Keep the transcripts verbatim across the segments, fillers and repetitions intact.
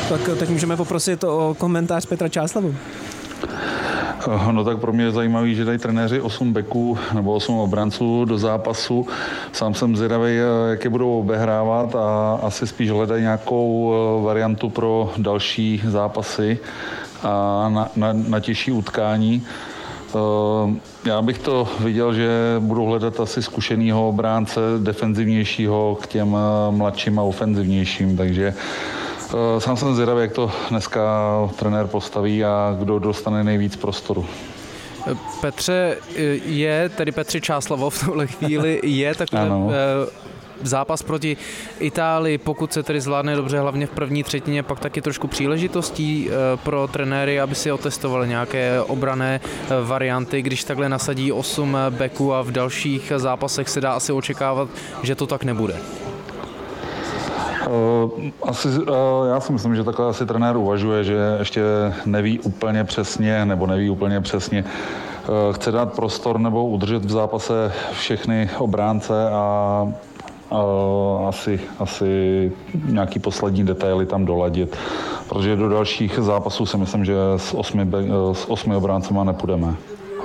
Tak teď můžeme poprosit o komentář Petra Čáslavu. No tak pro mě je zajímavý, že dají trenéři osm beků nebo osm obranců do zápasu. Sám jsem zvědavý, jak je budou obehrávat a asi spíš hledají nějakou variantu pro další zápasy a na, na, na těžší utkání. Já bych to viděl, že budou hledat asi zkušenýho obránce, defenzivnějšího k těm mladším a ofenzivnějším, takže sám jsem zvědavý, jak to dneska trenér postaví a kdo dostane nejvíc prostoru. Petře, je, tedy Petře Čáslavo v tuhle chvíli, je takový zápas proti Itálii, pokud se tedy zvládne dobře, hlavně v první třetině, pak taky trošku příležitostí pro trenéry, aby si otestovali nějaké obranné varianty, když takhle nasadí osm beků a v dalších zápasech se dá asi očekávat, že to tak nebude. Uh, asi, uh, já si myslím, že takhle asi trenér uvažuje, že ještě neví úplně přesně, nebo neví úplně přesně, uh, chce dát prostor nebo udržet v zápase všechny obránce a uh, asi, asi nějaký poslední detaily tam doladit, protože do dalších zápasů si myslím, že s osmi, uh, s osmi obráncema nepůjdeme.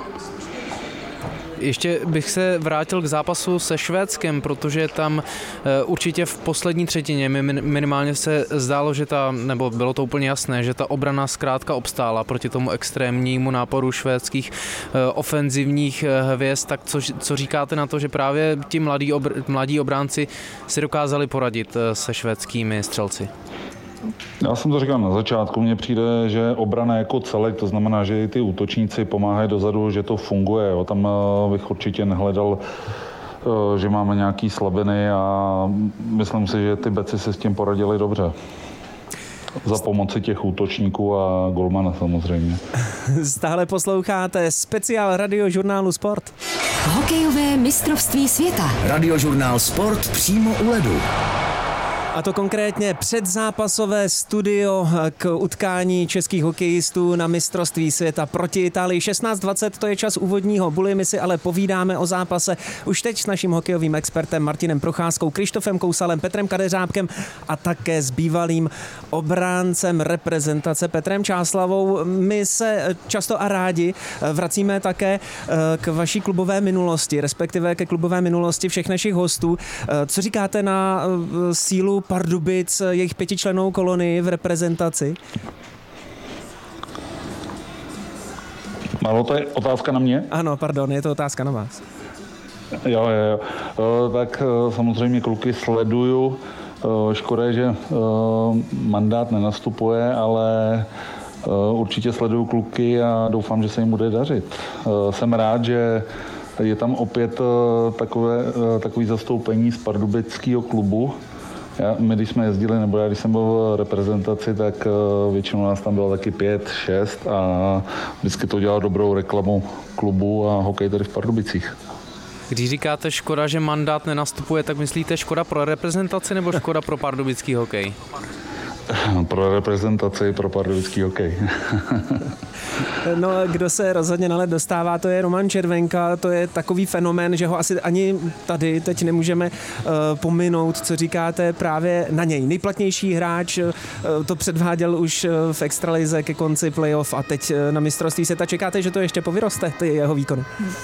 Ještě bych se vrátil k zápasu se Švédskem, protože tam určitě v poslední třetině minimálně se zdálo, že ta, nebo bylo to úplně jasné, že ta obrana zkrátka obstála proti tomu extrémnímu náporu švédských ofenzivních hvězd. Tak co, co říkáte na to, že právě ti mladí, obr, mladí obránci si dokázali poradit se švédskými střelci? Já jsem to říkal na začátku, mně přijde, že obrana jako celek, to znamená, že i ty útočníci pomáhají dozadu, že to funguje. Jo. Tam bych určitě nehledal, že máme nějaký slabiny a myslím si, že ty beci se s tím poradili dobře. Za pomoci těch útočníků a golmana samozřejmě. Stále posloucháte speciál Radiožurnálu Sport. Hokejové mistrovství světa. Radiožurnál Sport přímo u ledu. A to konkrétně předzápasové studio k utkání českých hokejistů na mistrovství světa proti Itálii. šestnáct dvacet, to je čas úvodního buly, my si ale povídáme o zápase už teď s naším hokejovým expertem Martinem Procházkou, Krištofem Kousalem, Petrem Kadeřábkem a také s bývalým obráncem reprezentace Petrem Čáslavou. My se často a rádi vracíme také k vaší klubové minulosti, respektive ke klubové minulosti všech našich hostů. Co říkáte na sílu Pardubic, jejich pětičlennou kolonii v reprezentaci? Málo, to je otázka na mě? Ano, pardon, je to otázka na vás. Jo, jo, jo. Tak samozřejmě kluky sleduju. Škoda je, že mandát nenastupuje, ale určitě sleduju kluky a doufám, že se jim bude dařit. Jsem rád, že je tam opět takové, takový zastoupení z pardubického klubu. Já, my, když jsme jezdili, nebo já, když jsem byl v reprezentaci, tak většinou nás tam bylo taky pět, šest a vždycky to dělalo dobrou reklamu klubu a hokej tady v Pardubicích. Když říkáte škoda, že mandát nenastupuje, tak myslíte škoda pro reprezentaci nebo škoda pro pardubický hokej? Pro reprezentaci, pro pardubický hokej. No, kdo se rozhodně na led dostává, to je Roman Červenka, to je takový fenomén, že ho asi ani tady teď nemůžeme uh, pominout, co říkáte právě na něj. Nejplatnější hráč, uh, to předváděl už uh, v extralize ke konci playoff a teď uh, na mistrovství světa. Čekáte, že to ještě povyroste, ty jeho výkony?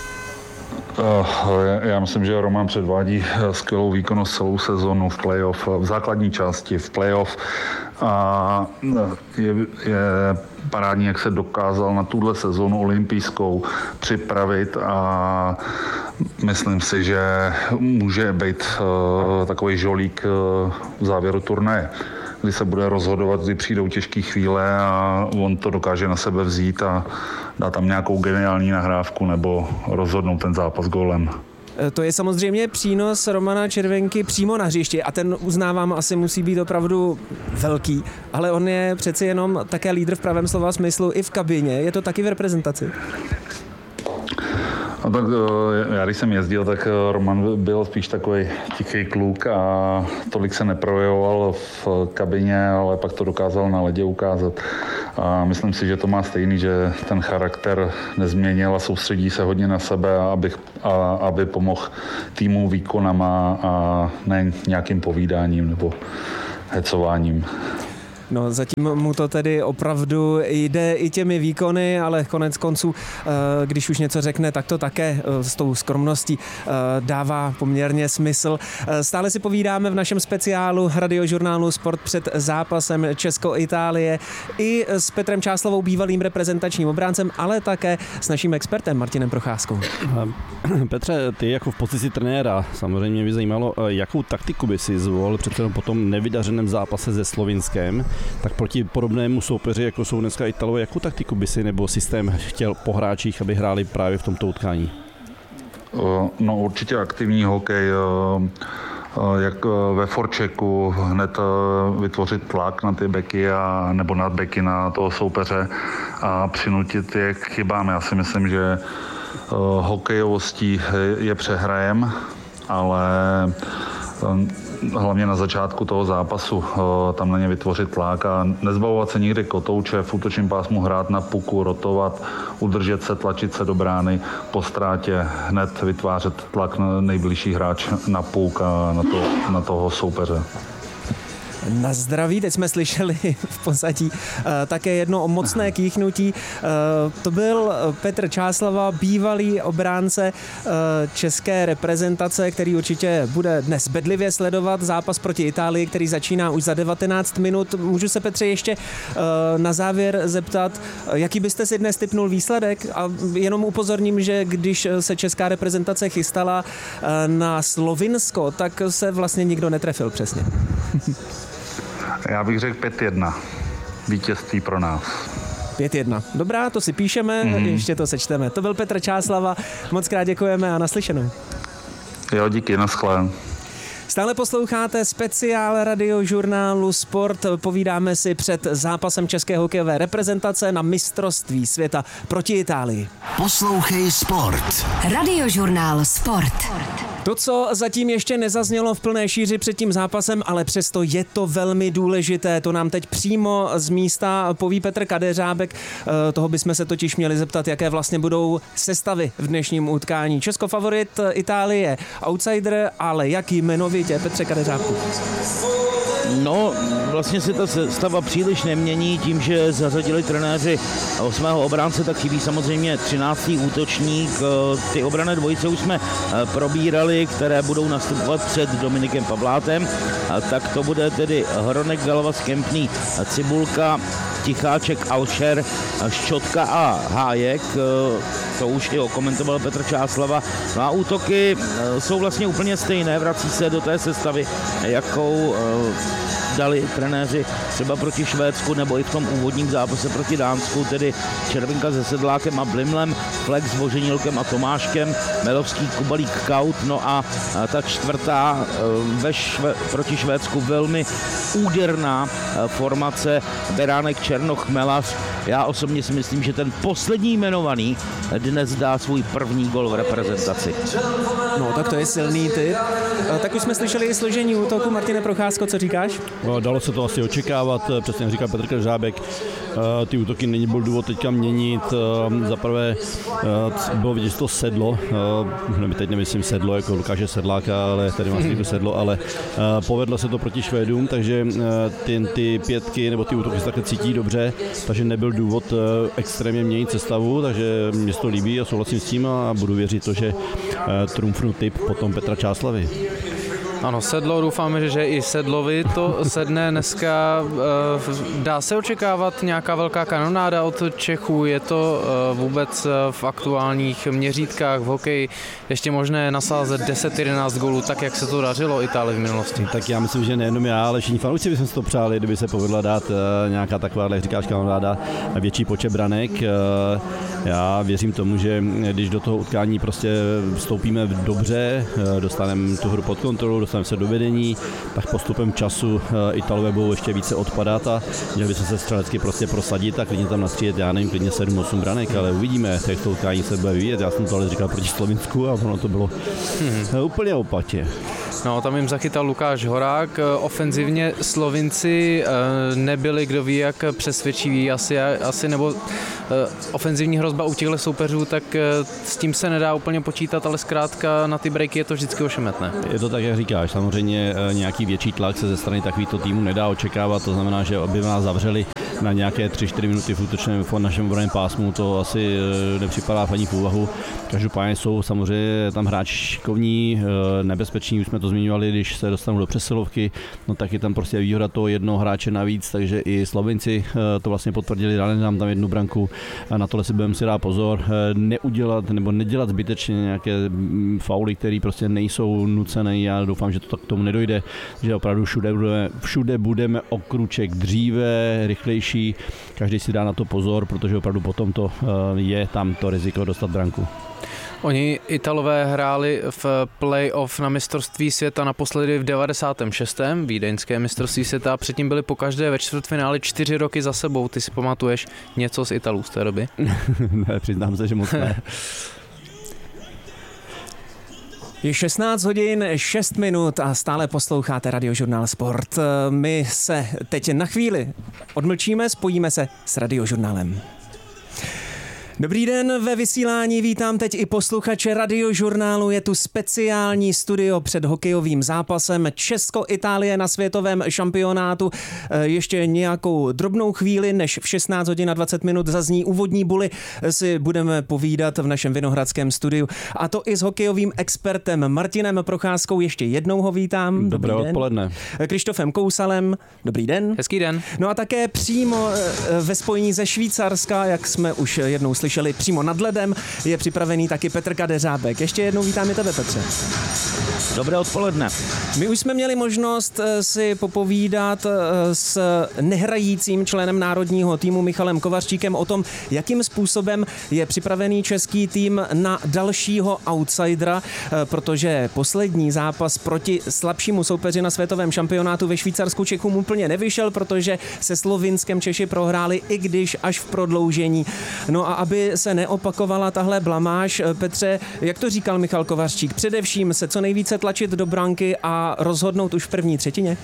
Já myslím, že Roman předvádí skvělou výkonnost celou sezonu v playoff, v základní části v playoff a je, je parádní, jak se dokázal na tuhle sezonu olympijskou připravit a myslím si, že může být takový žolík v závěru turnaje, kdy se bude rozhodovat, kdy přijdou těžké chvíle a on to dokáže na sebe vzít a dá tam nějakou geniální nahrávku nebo rozhodnout ten zápas gólem. To je samozřejmě přínos Romana Červenky přímo na hřišti a ten, uznávám, asi musí být opravdu velký, ale on je přeci jenom také lídr v pravém slova smyslu i v kabině. Je to taky v reprezentaci? No tak já když jsem jezdil, tak Roman byl spíš takový tichý kluk a tolik se neprojevoval v kabině, ale pak to dokázal na ledě ukázat. A myslím si, že to má stejný, že ten charakter nezměnil a soustředí se hodně na sebe, aby, a, aby pomohl týmu výkonama a ne nějakým povídáním nebo hecováním. No, zatím mu to tedy opravdu jde i těmi výkony, ale konec konců, když už něco řekne, tak to také s tou skromností dává poměrně smysl. Stále si povídáme v našem speciálu Radiožurnálu Sport před zápasem Česko-Itálie i s Petrem Čáslavou, bývalým reprezentačním obráncem, ale také s naším expertem Martinem Procházkou. Petře, ty jako v pozici trenéra, samozřejmě mě zajímalo, jakou taktiku by si zvolil před po tom nevydařeném zápase se Slovinskem, tak proti podobnému soupeři, jako jsou dneska Italové, jakou taktiku by si nebo systém chtěl po hráčích, aby hráli právě v tomto utkání? No určitě aktivní hokej, jak ve forčeku hned vytvořit tlak na ty beky a, nebo nad beky na toho soupeře a přinutit je k chybám. Já si myslím, že hokejovostí je přehrajem, ale hlavně na začátku toho zápasu tam na ně vytvořit tlak a nezbavovat se nikdy kotouče, v útočním pásmu hrát na puku, rotovat, udržet se, tlačit se do brány, po ztrátě hned vytvářet tlak na nejbližší hráč na puk a na, to, na toho soupeře. Na zdraví, teď jsme slyšeli v pozadí také jedno o mocné kýchnutí. To byl Petr Čáslava, bývalý obránce české reprezentace, který určitě bude dnes bedlivě sledovat zápas proti Itálii, který začíná už za devatenáct minut. Můžu se, Petře, ještě na závěr zeptat, jaký byste si dnes tipnul výsledek? A jenom upozorním, že když se česká reprezentace chystala na Slovinsko, tak se vlastně nikdo netrefil přesně. Já bych řekl pět jedna. Vítězství pro nás. pět jedna. Dobrá, to si píšeme, mm-hmm. ještě to sečteme. To byl Petr Čáslava, moc krát děkujeme a naslyšenou. Jo, díky, naschle. Stále posloucháte speciál Radiožurnálu Sport. Povídáme si před zápasem české hokejové reprezentace na mistrovství světa proti Itálii. Poslouchej Sport. Radiožurnál Sport. To, co zatím ještě nezaznělo v plné šíři před tím zápasem, ale přesto je to velmi důležité. To nám teď přímo z místa poví Petr Kadeřábek. Toho bychom se totiž měli zeptat, jaké vlastně budou sestavy v dnešním utkání. Česko favorit, Itálie outsider, ale jaký jmenovitě, Petře Kadeřábku? No, vlastně se ta sestava příliš nemění tím, že zařadili trenéři osmého obránce, tak chybí samozřejmě třináctý útočník. Ty obranné dvojice už jsme probírali, které budou nastupovat před Dominikem Pavlátem. Tak to bude tedy Hronek, Galvas, Kempný, Cibulka, Ticháček, Alšer, Ščotka a Hájek. To už i okomentoval Petr Čáslava. No a útoky jsou vlastně úplně stejné, vrací se do té sestavy, jakou dali trenéři třeba proti Švédsku nebo i v tom úvodním zápase proti Dánsku, tedy Červinka se Sedlákem a Blimlem, Flex s Voženilkem a Tomáškem, Melovský, Kubalík, Kaut, no a ta čtvrtá ve šve, proti Švédsku velmi úderná formace Beránek, Černoch, Melař. Já osobně si myslím, že ten poslední jmenovaný dnes dá svůj první gol v reprezentaci. No, tak to je silný typ. Tak už jsme slyšeli i složení útoku. Martine Procházko, co říkáš? No, dalo se to asi očekávat, přesně jak říká Petr Kadeřábek. Ty útoky není byl důvod teďka měnit. Za prvé bylo vidět, že to sedlo. Teď nemyslím sedlo jako Lukáše Sedláka, ale tady má někdo sedlo, ale povedlo se to proti Švédům, takže ty, ty pětky nebo ty útoky se takhle cítí dobře, takže nebyl důvod extrémně měnit sestavu, takže mě to líbí a souhlasím s tím a budu věřit to, že trumfnu tip potom Petra Čáslavy. Ano, sedlo, doufáme, že i sedlovi to sedne dneska. Dá se očekávat nějaká velká kanonáda od Čechů? Je to vůbec v aktuálních měřítkách v hokeji ještě možné nasázet deset jedenáct gólů, tak jak se to dařilo Itálii v minulosti? Tak já myslím, že nejenom já, ale všichni fanoušci bychom si to přáli, kdyby se povedla dát nějaká taková, jak říkáš, kanonáda, větší počet branek. Já věřím tomu, že když do toho utkání prostě vstoupíme dobře, dostaneme tu hru pod kontrolu, dostaneme se do vedení, tak postupem času Italové budou ještě více odpadat a měli bychom se střelecky prostě prosadit a klidně tam nastřílet, já nevím, klidně sedm osm branek, ale uvidíme, jak to utkání se bude vyvíjet. Já jsem to ale říkal proti Slovinsku a ono to bylo hmm. úplně opatě. No, tam jim zachytal Lukáš Horák. Ofenzivně Slovinci nebyli, kdo ví, jak přesvědčiví asi, asi nebo ofenzivní hrozba u těchto soupeřů, tak s tím se nedá úplně počítat, ale zkrátka na ty breaky je to vždycky ošemetné. Je to tak, jak říkáš, samozřejmě nějaký větší tlak se ze strany takovýchto týmů nedá očekávat, to znamená, že aby nás zavřeli na nějaké tři čtyři minuty v útočném v našem obranném pásmu, to asi nepřipadá ani v úvahu. Každopádně jsou samozřejmě tam hráči šikovní, nebezpeční, už jsme to zmiňovali, když se dostanou do přesilovky, no tak je tam prostě výhoda toho jednoho hráče navíc, takže i Slovinci to vlastně potvrdili, dali nám tam jednu branku a na tohle si budeme si dát pozor, neudělat nebo nedělat zbytečně nějaké fauly, které prostě nejsou nucené. Já doufám, že to k tomu nedojde, že opravdu všude budeme, všude budeme o kruček dříve, rychlejší, každý si dá na to pozor, protože opravdu potom to je tam to riziko dostat branku. Oni Italové hráli v play-off na mistrovství světa naposledy v devadesátém šestém vídeňské mistrovství světa a předtím byli pokaždé ve čtvrtfinále čtyři roky za sebou. Ty si pamatuješ něco z Italů z té doby? Ne, přiznám se, že moc ne. Je šestnáct hodin, šest minut a stále posloucháte Radiožurnál Sport. My se teď na chvíli odmlčíme, spojíme se s Radiožurnálem. Dobrý den, ve vysílání vítám teď i posluchače Radiožurnálu. Je tu speciální studio před hokejovým zápasem Česko-Itálie na světovém šampionátu. Ještě nějakou drobnou chvíli, než v šestnáct hodin a dvacet minut zazní úvodní buly, si budeme povídat v našem vinohradském studiu. A to i s hokejovým expertem Martinem Procházkou. Ještě jednou ho vítám. Dobré Dobrý odpoledne. Den. Krištofem Kousalem. Dobrý den. Hezký den. No a také přímo ve spojení ze Švýcarska, jak jsme už jednou slyšeli, slyšeli přímo nad ledem, je připravený taky Petr Kadeřábek. Ještě jednou vítáme tebe, Petře. Dobré odpoledne. My už jsme měli možnost si popovídat s nehrajícím členem národního týmu Michalem Kovařčíkem o tom, jakým způsobem je připravený český tým na dalšího outsidera, protože poslední zápas proti slabšímu soupeři na světovém šampionátu ve Švýcarsku Čechům úplně nevyšel, protože se Slovinskem Češi prohráli, i když až v prodloužení. No a aby se neopakovala tahle blamáž, Petře, jak to říkal Michal Kovařčík, především se co nejvíce tlačit do branky a rozhodnout už v první třetině?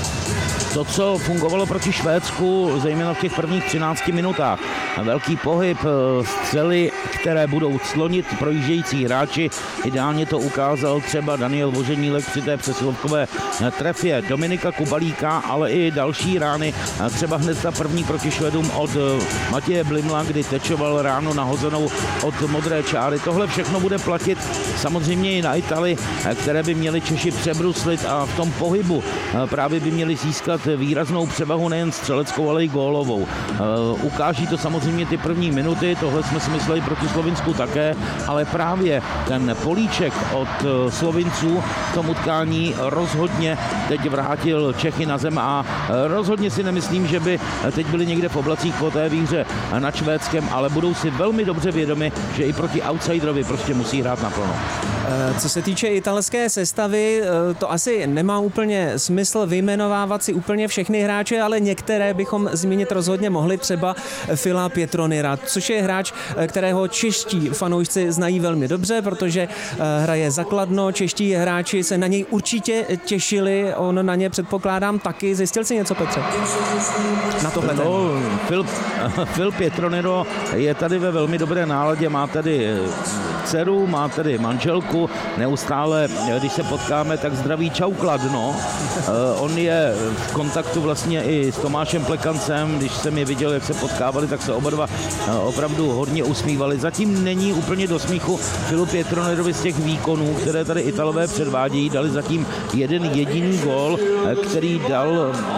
To, co fungovalo proti Švédsku, zejména v těch prvních třinácti minutách. Velký pohyb, střely, které budou clonit projíždějící hráči. Ideálně to ukázal třeba Daniel Voženílek při té přesilovkové trefě Dominika Kubalíka, ale i další rány. Třeba hned ta první proti Švédům od Matěje Blimla, kdy tečoval ránu nahozenou od modré čáry. Tohle všechno bude platit samozřejmě i na Itálii, které by měli Češi přebruslit a v tom pohybu právě by měli získat výraznou převahu nejen střeleckou, ale i gólovou. Uh, ukáží to samozřejmě ty první minuty, tohle jsme si mysleli proti Slovinsku také, ale právě ten políček od uh, Slovinců v tom utkání rozhodně teď vrátil Čechy na zem a uh, rozhodně si nemyslím, že by teď byli někde v oblacích po té výhře nad Švédskem, ale budou si velmi dobře vědomi, že i proti outsiderovi prostě musí hrát naplno. Co se týče italské sestavy, to asi nemá úplně smysl vyjmenovávat si úplně všechny hráče, ale některé bychom zmínit rozhodně mohli, třeba Fila Pietronera, což je hráč, kterého čeští fanoušci znají velmi dobře, protože hraje za Kladno, čeští hráči se na něj určitě těšili, on na ně předpokládám taky. Zjistil si něco, Petře? Na tohle no, Phil, Phil Pietronero je tady ve velmi dobré náladě, má tady dceru, má tady manželku, neustále, když se potkáme, tak zdraví čau Kladno. On je v kontaktu vlastně i s Tomášem Plekancem, když jsem je viděl, jak se potkávali, tak se oba dva opravdu hodně usmívali. Zatím není úplně do smíchu Filu Pietronerovi z těch výkonů, které tady Italové předvádějí. Dali zatím jeden jediný gól, který dal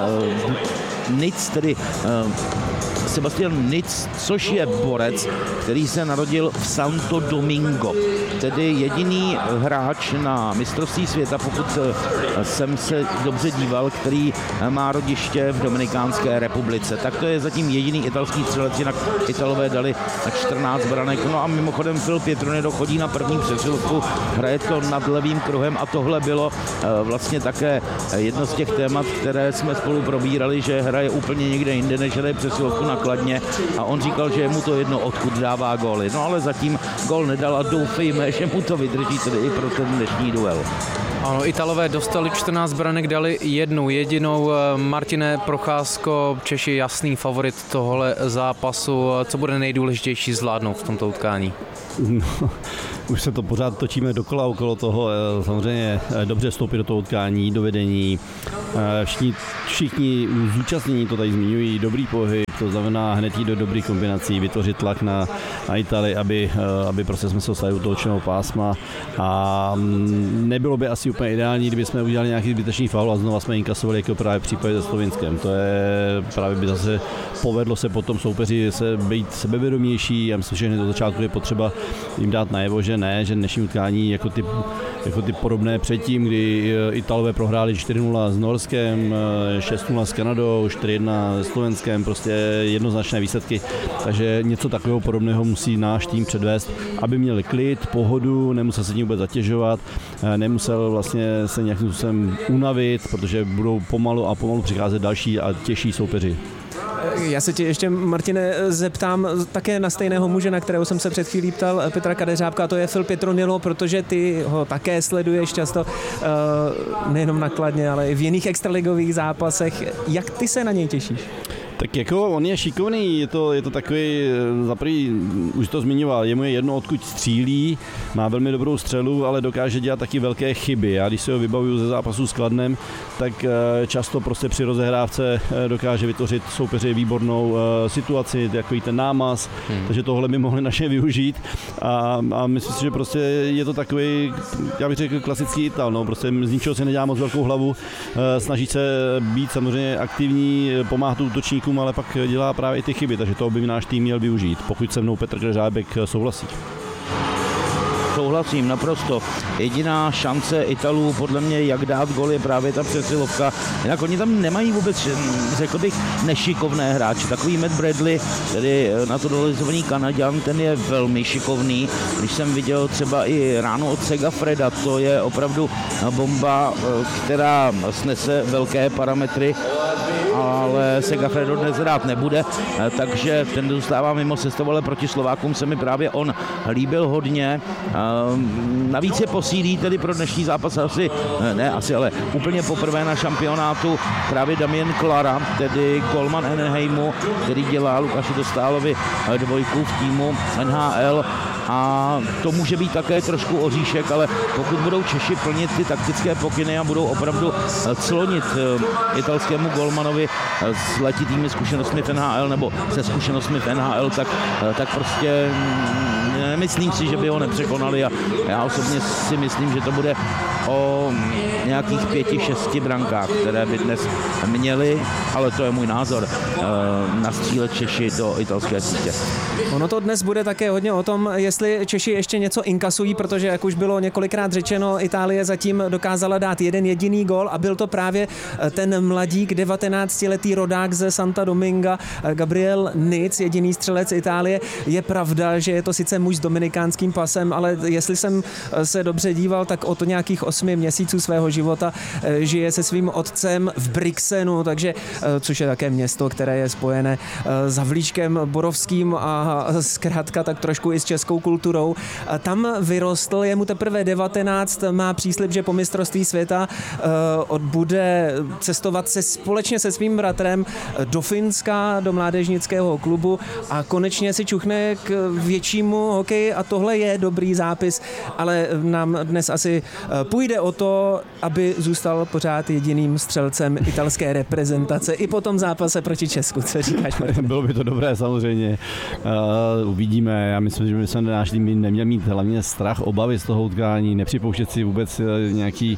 uh, Nic, tedy uh, Sebastian Nic, což je borec, který se narodil v Santo Domingo. Tedy jediný hráč na mistrovství světa, pokud jsem se dobře díval, který má rodiště v Dominikánské republice. Tak to je zatím jediný italský střelec, jinak Italové dali na čtrnáct branek. No a mimochodem Phil Pietronero chodí na první přesilovku, hraje to nad levým kruhem a tohle bylo vlastně také jedno z těch témat, které jsme spolu probírali, že hraje úplně někde jinde, než hraje přesilovku na Kladně a on říkal, že je mu to jedno, odkud dává góly. No ale zatím gól nedal a doufejme, že mu to vydrží tedy i pro ten dnešní duel. Ano, Italové dostali čtrnáct branek, dali jednu jedinou. Martine Procházko, Češi jasný favorit tohle zápasu. Co bude nejdůležitější zvládnout v tomto utkání? No, už se to pořád točíme dokola okolo toho. Samozřejmě dobře vstoupit do toho utkání, do vedení. Všichni, všichni zúčastnění to tady zmiňují, dobrý pohyb, to znamená hned jít do dobrých kombinací, vytvořit tlak na, na Itálii, aby, aby prostě jsme se dostali do toho čelného pásma. A nebylo by asi úplně ideální, kdyby jsme udělali nějaký zbytečný faul a znova jsme inkasovali jako právě v případě se Slovinskem. To je právě by zase povedlo se potom soupeři se být sebevědomější. Já myslím, že hned do začátku je potřeba jim dát najevo, že ne, že dnešní utkání jako ty, jako ty podobné předtím, kdy Italové prohráli čtyři nula s Norskem, šest nula s Kanadou, čtyři jedna s Slovenskem, prostě jednoznačné výsledky. Takže něco takového podobného musí náš tým předvést, aby měli klid, pohodu, nemusel se tím vůbec zatěžovat, nemusel vlastně se nějakým způsobem unavit, protože budou pomalu a pomalu přicházet další a těžší soupeři. Já se tě ještě, Martine, zeptám také na stejného muže, na kterého jsem se před chvílí ptal, Petra Kadeřábka, a to je Phil Pietronillo, protože ty ho také sleduješ často, nejenom nakladně, ale i v jiných extraligových zápasech. Jak ty se na něj těšíš? Tak jako on je šikovný, je to, je to takový, za prvý, už to zmiňoval, jemu je jedno, odkud střílí, má velmi dobrou střelu, ale dokáže dělat taky velké chyby. Já když se ho vybavuju ze zápasu s Kladnem, tak často prostě při rozehrávce dokáže vytvořit soupeři výbornou situaci, takový ten námaz, hmm. takže tohle by mohli naše využít a, a myslím si, že prostě je to takový, já bych řekl klasický Ital, no, prostě z ničeho si nedělá moc velkou hlavu, snaží se být samozřejmě aktivní, pomáhat útočníkům, ale pak dělá právě i ty chyby, takže to by náš tým měl využít, pokud se mnou Petr Kadeřábek souhlasí. Souhlasím, naprosto. Jediná šance Italů, podle mě, jak dát gol, je právě ta přesilovka. Jinak oni tam nemají vůbec, řekl bych, nešikovné hráče. Takový Matt Bradley, tedy naturalizovaný Kanaďan, ten je velmi šikovný. Když jsem viděl třeba i ráno od Segafreda, to je opravdu bomba, která snese velké parametry, ale Segafredo dnes hrát nebude, takže ten zůstává mimo sestavu, ale proti Slovákům se mi právě on líbil hodně. Navíc je posílí tedy pro dnešní zápas asi, ne asi, ale úplně poprvé na šampionátu právě Damien Klara, tedy golman Anaheimu, který dělá Lukáši Dostálovi dvojku v týmu N H L. A to může být také trošku oříšek, ale pokud budou Češi plnit ty taktické pokyny a budou opravdu clonit italskému golmanovi s letitými zkušenostmi v N H L nebo se zkušenostmi v N H L, tak, tak prostě nemyslím si, že by ho nepřekonali a já osobně si myslím, že to bude o nějakých pěti, šesti brankách, které by dnes měli, ale to je můj názor, nastřílet Češi do italské sítě. Ono to dnes bude také hodně o tom, jestli Češi ještě něco inkasují, protože jak už bylo několikrát řečeno, Itálie zatím dokázala dát jeden jediný gól a byl to právě ten mladík, devatenáctiletý rodák ze Santa Dominga, Gabriel Nic, jediný střelec Itálie. Je pravda, že je to sice muž s dominikánským pasem, ale jestli jsem se dobře díval, tak od nějakých osmi měsíců svého života žije se svým otcem v Brixenu, takže, což je také město, které je spojené s Havlíčkem Borovským a zkrátka tak trošku i s českou kulturou. Tam vyrostl, je mu teprve devatenáct, má příslib, že po mistrovství světa bude cestovat se společně se svým bratrem do Finska, do mládežnického klubu a konečně si čuchne k většímu hokeji a tohle je dobrý zápis, ale nám dnes asi půjde o to, aby zůstal pořád jediným střelcem italské reprezentace i po tom zápase proti Česku. Co říkáš, Martin? Bylo by to dobré, samozřejmě. Uh, uvidíme. Já myslím, že by se náš tým neměl mít hlavně strach, obavy z toho utkání, nepřipouštět si vůbec nějaký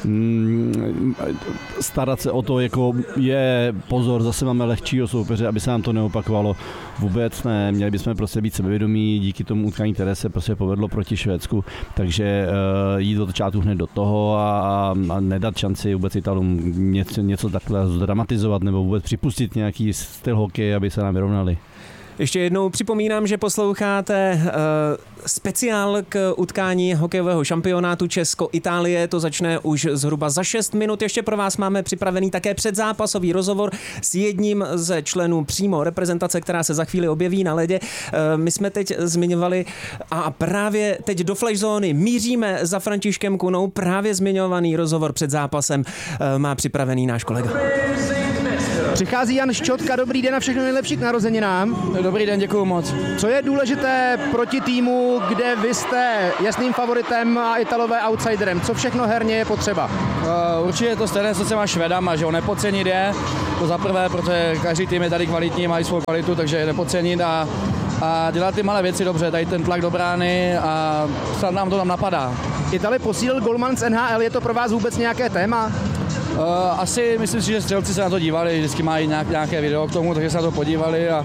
mm, starat se o to, jako je pozor, zase máme lehčího soupeře, aby se nám to neopakovalo. Vůbec ne, měli bychom prostě být sebevědomí díky tomu utkání, které se prostě povedlo proti Švédsku, takže uh, jít do začátku hned do toho a, a nedat šanci vůbec Italům něco, něco takhle zdramatizovat nebo vůbec připustit nějaký styl hokeje, aby se nám vyrovnali. Ještě jednou připomínám, že posloucháte uh, speciál k utkání hokejového šampionátu Česko-Itálie. To začne už zhruba za šest minut. Ještě pro vás máme připravený také předzápasový rozhovor s jedním ze členů přímo reprezentace, která se za chvíli objeví na ledě. Uh, my jsme teď zmiňovali a právě teď do flash zóny míříme za Františkem Kunou. Právě zmiňovaný rozhovor před zápasem uh, má připravený náš kolega. Přichází Jan Ščotka, dobrý den a všechno nejlepší k narozeninám. Dobrý den, děkuju moc. Co je důležité proti týmu, kde vy jste jasným favoritem a Italové outsiderem? Co všechno herně je potřeba? Uh, určitě je to stejné, co se má Švédama, že ho nepodcenit je, to za prvé, protože každý tým je tady kvalitní, mají svou kvalitu, takže je nepodcenit a, a dělat ty malé věci dobře, tady ten tlak do brány a snad nám to tam napadá. Itali posílil golman z N H L, je to pro vás vůbec nějaké téma? Uh, asi myslím si, že střelci se na to dívali, vždycky mají nějak, nějaké video k tomu, takže se na to podívali a,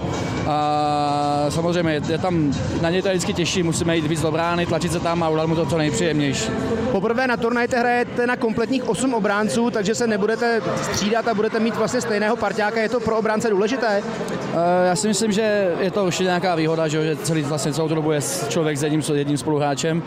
a samozřejmě je, je tam, na něj to je vždycky těžší, musíme jít víc do brány, tlačit se tam a udělat mu to co nejpříjemnější. Poprvé na turnajte hrajete na kompletních osm obránců, takže se nebudete střídat a budete mít vlastně stejného parťáka, je to pro obránce důležité? Uh, já si myslím, že je to určitě nějaká výhoda, že celý, vlastně celou tu dobu je člověk s jedním, jedním spoluhráčem.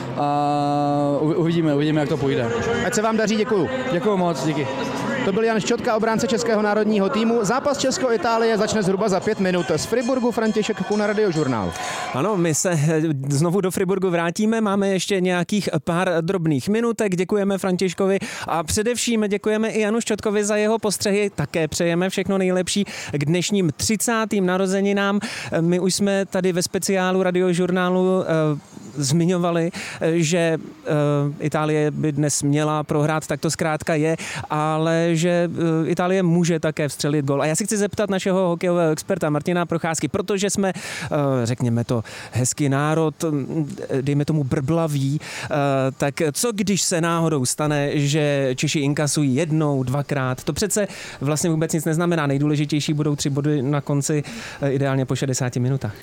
A uvidíme, uvidíme, jak to půjde. Ať se vám daří, děkuju. Děkuju moc, díky. To byl Jan Ščotka, obránce českého národního týmu. Zápas Česko-Itálie začne zhruba za pět minut. Z Friburgu František Kuna, Radiožurnál. Ano, my se znovu do Friburgu vrátíme, máme ještě nějakých pár drobných minutek. Děkujeme Františkovi a především děkujeme i Janu Ščotkovi za jeho postřehy. Také přejeme všechno nejlepší k dnešním třicátým narozeninám. My už jsme tady ve speciálu Radiožurnálu eh, zmiňovali, že uh, Itálie by dnes měla prohrát, tak to zkrátka je, ale že uh, Itálie může také vstřelit gol. A já si chci zeptat našeho hokejového experta Martina Procházky, protože jsme, uh, řekněme to, hezký národ, dejme tomu brblaví, uh, tak co když se náhodou stane, že Češi inkasují jednou, dvakrát? To přece vlastně vůbec nic neznamená. Nejdůležitější budou tři body na konci, uh, ideálně po šedesáti minutách.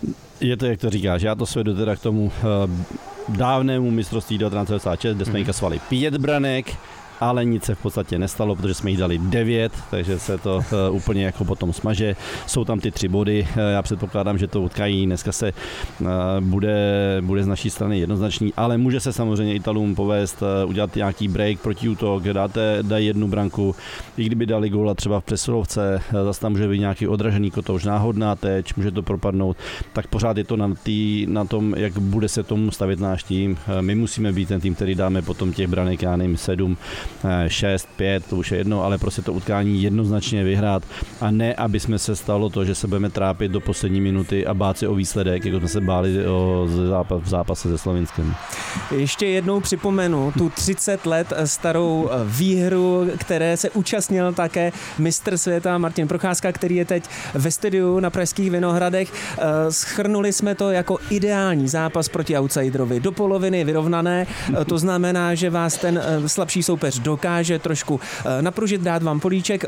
Je to, jak to říkáš, já to svedu teda k tomu uh, dávnému mistrovství devatenáct set devadesát šest, kde jsme inkasovali pět branek, ale nic se v podstatě nestalo, protože jsme jich dali devět, takže se to uh, úplně jako potom smaže. Jsou tam ty tři body, uh, já předpokládám, že to utkání dneska se uh, bude, bude z naší strany jednoznačný, ale může se samozřejmě Italům povést uh, udělat nějaký break, protiútok, dáte, dají jednu branku, i kdyby dali góla třeba v přesilovce, uh, zase tam může být nějaký odražený kotouč, náhodná teč, může to propadnout, tak pořád je to na, tý, na tom, jak bude se tomu stavit náš tým. Uh, my musíme být ten tým, který dáme potom těch branek, já nevím, sedm, šest, pět, to už je jedno, ale prostě to utkání jednoznačně vyhrát a ne, aby jsme se stalo to, že se budeme trápit do poslední minuty a bát se o výsledek, jako jsme se báli o zápas, v zápase se Slovinskem. Ještě jednou připomenu tu třicet let starou výhru, které se účastnil také mistr světa Martin Procházka, který je teď ve studiu na Pražských Vinohradech. Shrnuli jsme to jako ideální zápas proti outsiderovi. Do poloviny vyrovnané, to znamená, že vás ten slabší soupeř dokáže trošku napružit, dát vám políček,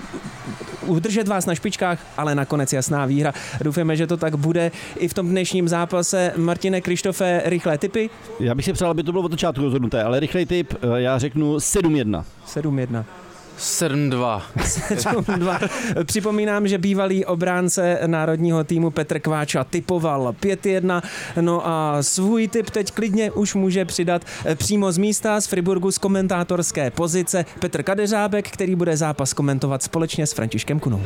udržet vás na špičkách, ale nakonec jasná výhra. Doufáme, že to tak bude i v tom dnešním zápase. Martine, Krištofe, rychlé tipy? Já bych si přál, aby to bylo od začátku rozhodnuté, ale rychlej tip, já řeknu sedm jedna. sedm jedna. sedm dva. sedm dva. Připomínám, že bývalý obránce národního týmu Petr Kváča tipoval pět jedna. No a svůj tip teď klidně už může přidat přímo z místa z Friburgu z komentátorské pozice Petr Kadeřábek, který bude zápas komentovat společně s Františkem Kunou.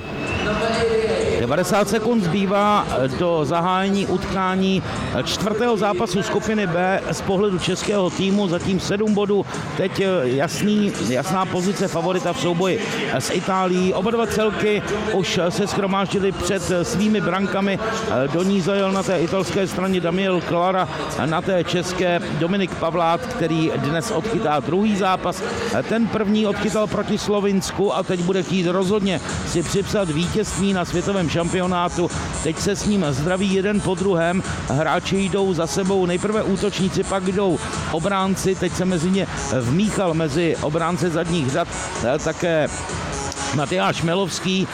devadesát sekund zbývá do zahájení utkání čtvrtého zápasu skupiny B z pohledu českého týmu, zatím sedm bodů, teď jasný, jasná pozice favorita v souboji s Itálií. Oba dva celky už se shromáždili před svými brankami, do ní zajel na té italské straně Daniel Klara, na té české Dominik Pavlát, který dnes odchytá druhý zápas. Ten první odchytal proti Slovinsku a teď bude chtít rozhodně si připsat vítězství na světovém šampionátu. Teď se s ním zdraví jeden po druhém. Hráči jdou za sebou, nejprve útočníci, pak jdou obránci. Teď se mezi ně vmíchal mezi obránce zadních řad také Matyáš Melovský.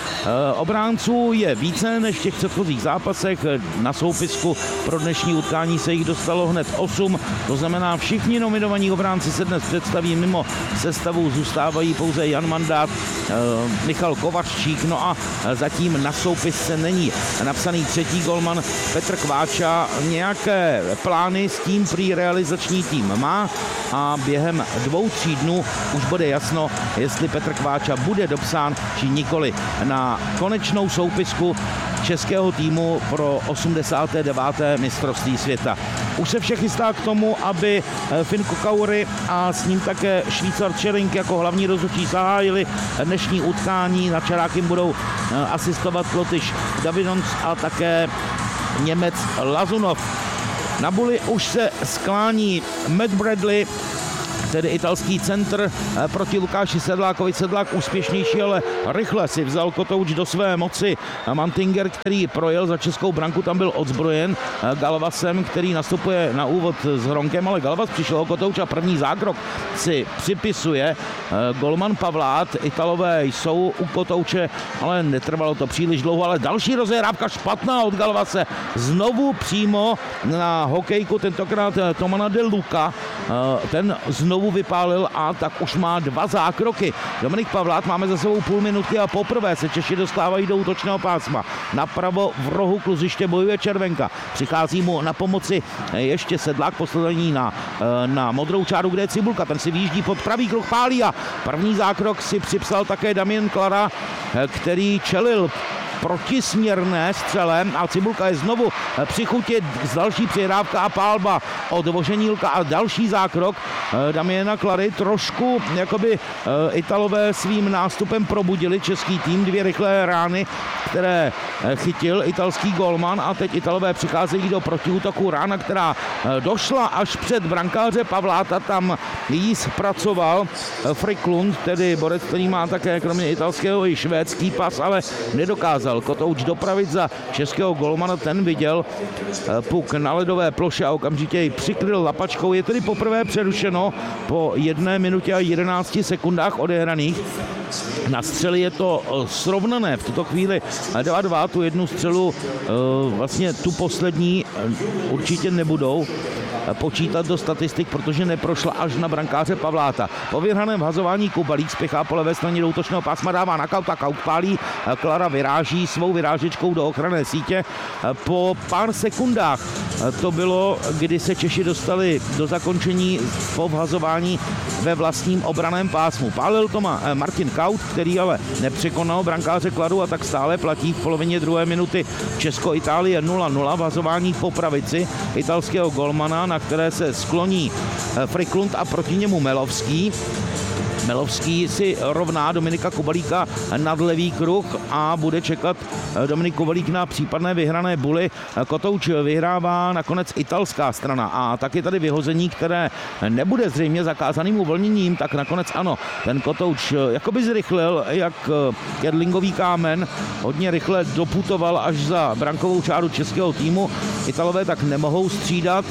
Obránců je více než v těch předchozích zápasech. Na soupisku pro dnešní utkání se jich dostalo hned osm. To znamená, všichni nominovaní obránci se dnes představí, mimo sestavu zůstávají pouze Jan Mandát, Michal Kovaččík, no a zatím na soupisce není napsaný třetí golman Petr Kváča. Nějaké plány s tím prý realizační tým má a během dvou, tří dnů už bude jasno, jestli Petr Kváča bude dopsán či nikoli na konečnou soupisku českého týmu pro osmdesáté deváté mistrovství světa. Už se vše chystá k tomu, aby Finko Kauri a s ním také Švýcar Čerink jako hlavní rozhodčí zahájili dnešní utkání. Na čaráky budou asistovat Lotyš Davidons a také Němec Lazunov. Na buli už se sklání Matt Bradley, tedy italský centr proti Lukáši Sedlákovi. Sedlák úspěšnější, ale rychle si vzal Kotouč do své moci. Mantinger, který projel za českou branku, tam byl odzbrojen Galvasem, který nastupuje na úvod s Hronkem, ale Galvas přišel o Kotouč a první zákrok si připisuje golman Pavlát. Italové jsou u Kotouče, ale netrvalo to příliš dlouho, ale další rozehrávka špatná od Galvase. Znovu přímo na hokejku, tentokrát Tomana de Luca. Ten znovu vypálil a tak už má dva zákroky. Dominik Pavlát, máme za sebou půl minutky a poprvé se Češi dostávají do útočného pásma. Napravo v rohu kluziště bojuje Červenka. Přichází mu na pomoci ještě Sedlák, poslední na, na modrou čáru, kde je Cibulka. Ten si vyjíždí pod pravý kruh, pálí a první zákrok si připsal také Damien Klara, který čelil protisměrné střele a Cibulka je znovu při chuti z další přihrávka a pálba od Voženílka a další zákrok Damiena Klary. Trošku jakoby Italové svým nástupem probudili český tým, dvě rychlé rány, které chytil italský golman a teď Italové přicházejí do protiútoku. Rána, která došla až před brankáře Pavláta, tam jí zpracoval Friklund, tedy borec, který má také kromě italského i švédský pas, ale nedokázal Kotouč dopravit za českého golmana. Ten viděl puk na ledové ploše a okamžitě ji přikryl lapačkou. Je tedy poprvé přerušeno po jedné minutě a jedenácti sekundách odehraných. Na střely je to srovnané v tuto chvíli dva dva, tu jednu střelu, vlastně tu poslední určitě nebudou počítat do statistik, protože neprošla až na brankáře Pavláta. Po vyhraném vhazování Kubalík spěchá po levé straně do útočného pásma, dává na Kauta, Kaut pálí, Klara vyráží svou vyrážečkou do ochranné sítě. Po pár sekundách to bylo, kdy se Češi dostali do zakončení po vhazování ve vlastním obraném pásmu. Pálil to má Martin Kaut, který ale nepřekonal brankáře Klaru a tak stále platí v polovině druhé minuty Česko-Itálie nula nula. Vhazování po pravici italského golmana, na které se skloní Friklund a proti němu Melovský. Melovský si rovná Dominika Kubalíka nad levý kruh a bude čekat Dominik Kubalík na případné vyhrané buly. Kotouč vyhrává nakonec italská strana a tak je tady vyhození, které nebude zřejmě zakázaným uvolněním, tak nakonec ano. Ten Kotouč jakoby zrychlil, jak kedlingový kámen, hodně rychle doputoval až za brankovou čáru českého týmu. Italové tak nemohou střídat,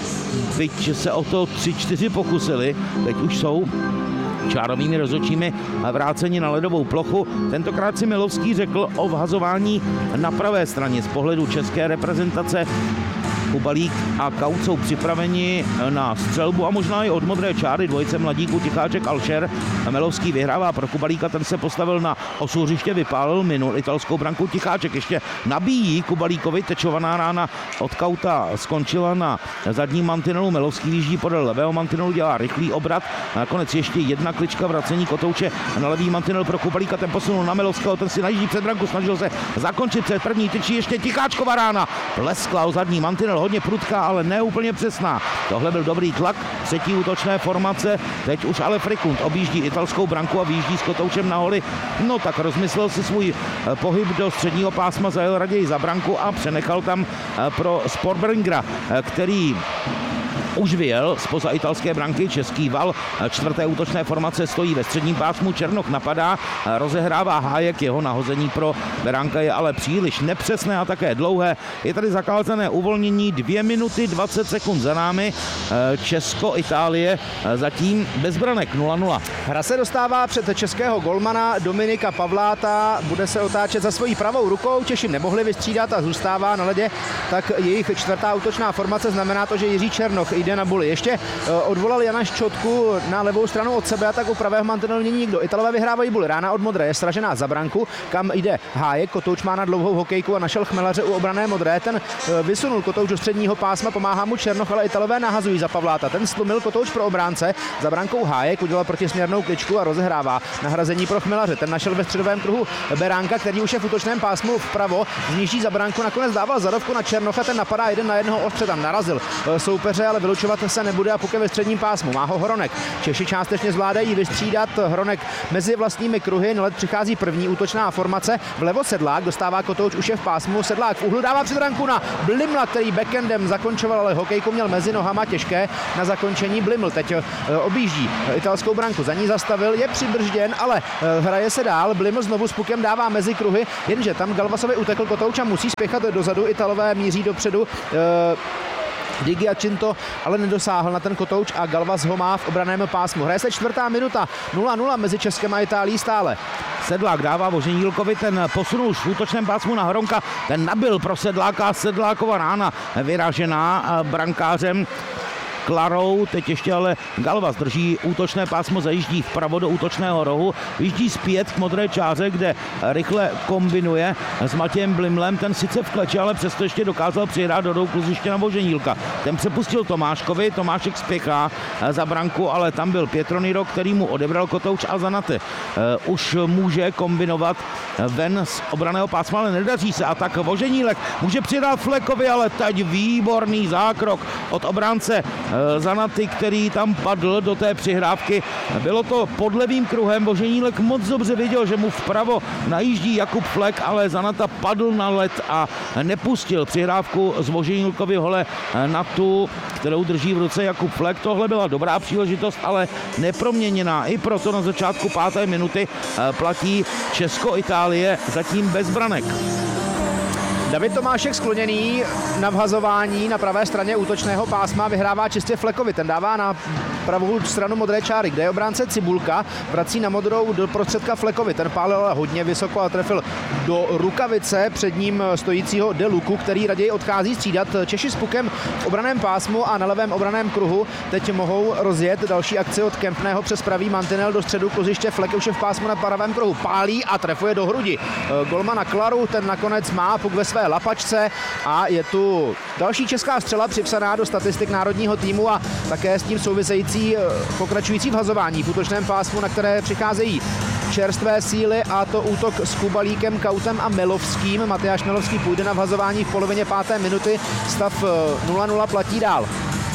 byť se o to tři čtyři pokusili, teď už jsou čárovými rozhodčími vráceni na ledovou plochu. Tentokrát si Milovský řekl o vhazování na pravé straně z pohledu české reprezentace. Kubalík a Kaut jsou připraveni na střelbu a možná i od modré čáry dvojice mladíků Ticháček Alšer. Melovský vyhrává pro Kubalíka, ten se postavil na osu hřiště, vypálil, minul italskou branku. Ticháček ještě nabíjí Kubalíkovi, tečovaná rána od Kauta skončila na zadním mantinelu. Melovský výjíždí podél levého mantinelu, dělá rychlý obrat. Nakonec ještě jedna klička vracení Kotouče na levý mantinel pro Kubalíka, ten posunul na Melovského, ten si najíždí před branku, snažil se zakončit před první tyčí, ještě Ticháčková rána, pleskla o zadní mantinel, hodně prudká, ale ne úplně přesná. Tohle byl dobrý tlak třetí útočné formace, teď už ale Friklund objíždí italskou branku a vyjíždí s Kotoučem na holi. No tak rozmyslel si svůj pohyb do středního pásma, zajel raději za branku a přenechal tam pro Sportbringera, který už vyjel spoza italské branky, český val čtvrté útočné formace stojí ve středním pásmu, Černoch napadá, rozehrává Hájek, jeho nahození pro Beránka je ale příliš nepřesné a také dlouhé. Je tady zakázané uvolnění, dvě minuty dvacet sekund za námi, Česko, Itálie zatím bez branek nula nula. Hra se dostává před českého golmana Dominika Pavláta, bude se otáčet za svojí pravou rukou, Češi nemohli vystřídat a zůstává na ledě, tak jejich čtvrtá útočná formace, znamená to, že Jiří Černoch jde na buli. Ještě odvolal Jana Ščotku na levou stranu od sebe a tak u pravého mantinelu není nikdo. Italové vyhrávají buli, rána od modré je sražená za branku, kam jde Hájek, Kotouč má na dlouhou hokejku a našel Chmelaře u obrané modré, ten vysunul Kotouč do středního pásma, pomáhá mu Černoch, ale Italové nahazují za Pavláta, ten stlumil Kotouč pro obránce, za brankou Hájek udělal protisměrnou kličku a rozehrává nahrazení pro Chmelaře, ten našel ve středovém kruhu Beránka, který už je v útočném pásmu vpravo, zniží za branku, nakonec dával zadovku na Černocha, ten napadá jeden na jednoho ostře, tam narazil soupeře, ale vylučovat se nebude a pokud ve středním pásmu má ho Hronek. Češi částečně zvládají vystřídat, Hronek mezi vlastními kruhy, na led přichází první útočná formace, vlevo Sedlák, dostává Kotouč, už je v pásmu, Sedlák v úhlu dává před branku na Blimla, který backendem zakončoval, ale hokejku měl mezi nohama, těžké na zakončení. Bliml teď objíždí italskou branku, za ní zastavil, je přibržděn, ale hraje se dál, Bliml znovu s pukem dává mezi kruhy, jenže tam Galvasovi utekl Kotouč a musí spěchat dozadu, Italové míří dopředu. Di Giacinto ale nedosáhl na ten Kotouč a Galvas ho má v obraném pásmu. Hraje se čtvrtá minuta, nula nula mezi Českem a Itálií stále. Sedlák dává Voženílkovi, ten posunul už v útočném pásmu na Hronka, ten nabil pro Sedláka, Sedlákova rána vyražená brankářem Klarou, teď ještě ale Galvas drží útočné pásmo, zajíždí vpravo do útočného rohu, vyjíždí zpět k modré čáře, kde rychle kombinuje s Matějem Blimlem, ten sice v kleči, ale přesto ještě dokázal přihrát do kluziště na Voženílka. Ten přepustil Tomáškovi, Tomášek spěchá za branku, ale tam byl Pietroniro, který mu odebral Kotouč a Zanaty. Už může kombinovat ven z obraného pásma, ale nedaří se a tak Voženílek může přihrát Flekovi, ale teď výborný zákrok od obránce Zanaty, který tam padl do té přihrávky. Bylo to pod levým kruhem, Voženílek moc dobře viděl, že mu vpravo najíždí Jakub Flek, ale Zanata padl na led a nepustil přihrávku z Voženílkovy hole na tu, kterou drží v ruce Jakub Flek. Tohle byla dobrá příležitost, ale neproměněná. I proto na začátku páté minuty platí Česko-Itálie zatím bez branek. David Tomášek skloněný na vhazování na pravé straně útočného pásma vyhrává čistě Flekovi, ten dává na pravou stranu modré čáry, kde je obránce Cibulka, vrací na modrou do prostředka Flekovi, ten pálil hodně vysoko a trefil do rukavice před ním stojícího De Luku, který raději odchází střídat. Češi s pukem v obraném pásmu a na levém obraném kruhu teď mohou rozjet další akci od Kempného přes pravý mantinel do středu kluziště, Flek už je v pásmu na pravém kruhu, pálí a trefuje do hrudi golmana Klaru, ten nakonec má puk ve své lapačce a je tu další česká střela připsaná do statistik národního týmu a také s tím související pokračující vhazování v útočném pásmu, na které přicházejí čerstvé síly, a to útok s Kubalíkem, Kautem a Melovským. Matyáš Melovský půjde na vhazování v polovině páté minuty, stav nula nula platí dál.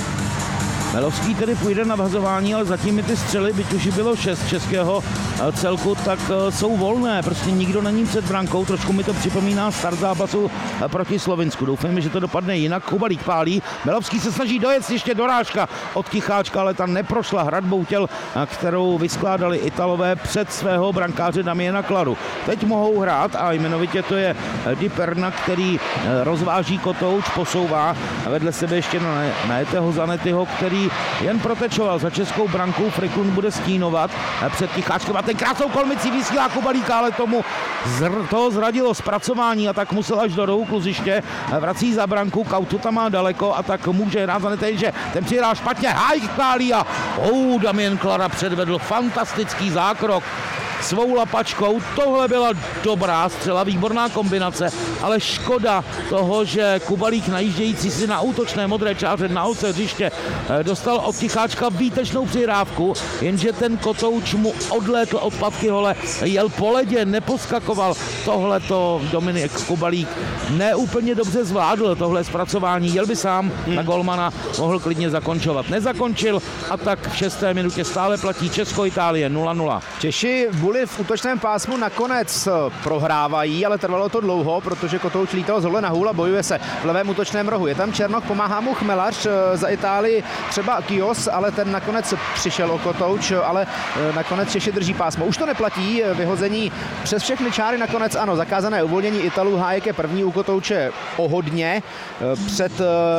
Melovský tedy půjde na vhazování, ale zatím mi ty střely, byť už bylo šest českého celku, tak jsou volné. Prostě nikdo není před brankou. Trošku mi to připomíná start zápasu proti Slovinsku. Doufejme, že to dopadne jinak. Kubalík pálí. Melovský se snaží dojet ještě dorážka od Ticháčka, ale ta neprošla hradbou těl, kterou vyskládali Italové před svého brankáře Damiena Klaru. Teď mohou hrát a jmenovitě to je Di Perna, který rozváží Kotouč, posouvá vedle sebe ještě na najetého Zanetyho, který jen protečoval za českou brankou. Friklund bude stínovat před Ticháčkem a ten krásnou kolmicí vysílá Kubalíka, ale tomu zr- toho zradilo zpracování a tak musel až do rohu kluziště, vrací za branku, Kautu tam má daleko a tak může hrát za netej, že ten přihrál špatně, Hájek pálí a oh, Damien Klara předvedl fantastický zákrok svou lapačkou. Tohle byla dobrá střela, výborná kombinace, ale škoda toho, že Kubalík najíždějící si na útočné modré čáře na oce hřiště dostal od Ticháčka výtečnou přihrávku, jenže ten Kotouč mu odlétl od patky hole, jel po ledě, neposkakoval. Tohle to Dominik Kubalík neúplně dobře zvládl, tohle zpracování, jel by sám hmm. na golmana, mohl klidně zakončovat. Nezakončil a tak v šesté minutě stále platí Česko-Itálie nula nula. Češi Buly v útočném pásmu nakonec prohrávají, ale trvalo to dlouho, protože Kotouč lítal z hole na hůl a bojuje se v levém útočném rohu. Je tam Černoch, pomáhá mu Chmelař, za Itálii třeba Kios, ale ten nakonec přišel o Kotouč, ale nakonec Češi drží pásmo. Už to neplatí, vyhození přes všechny čáry nakonec ano, zakázané uvolnění Italů. Hájek je první u Kotouče o hodně před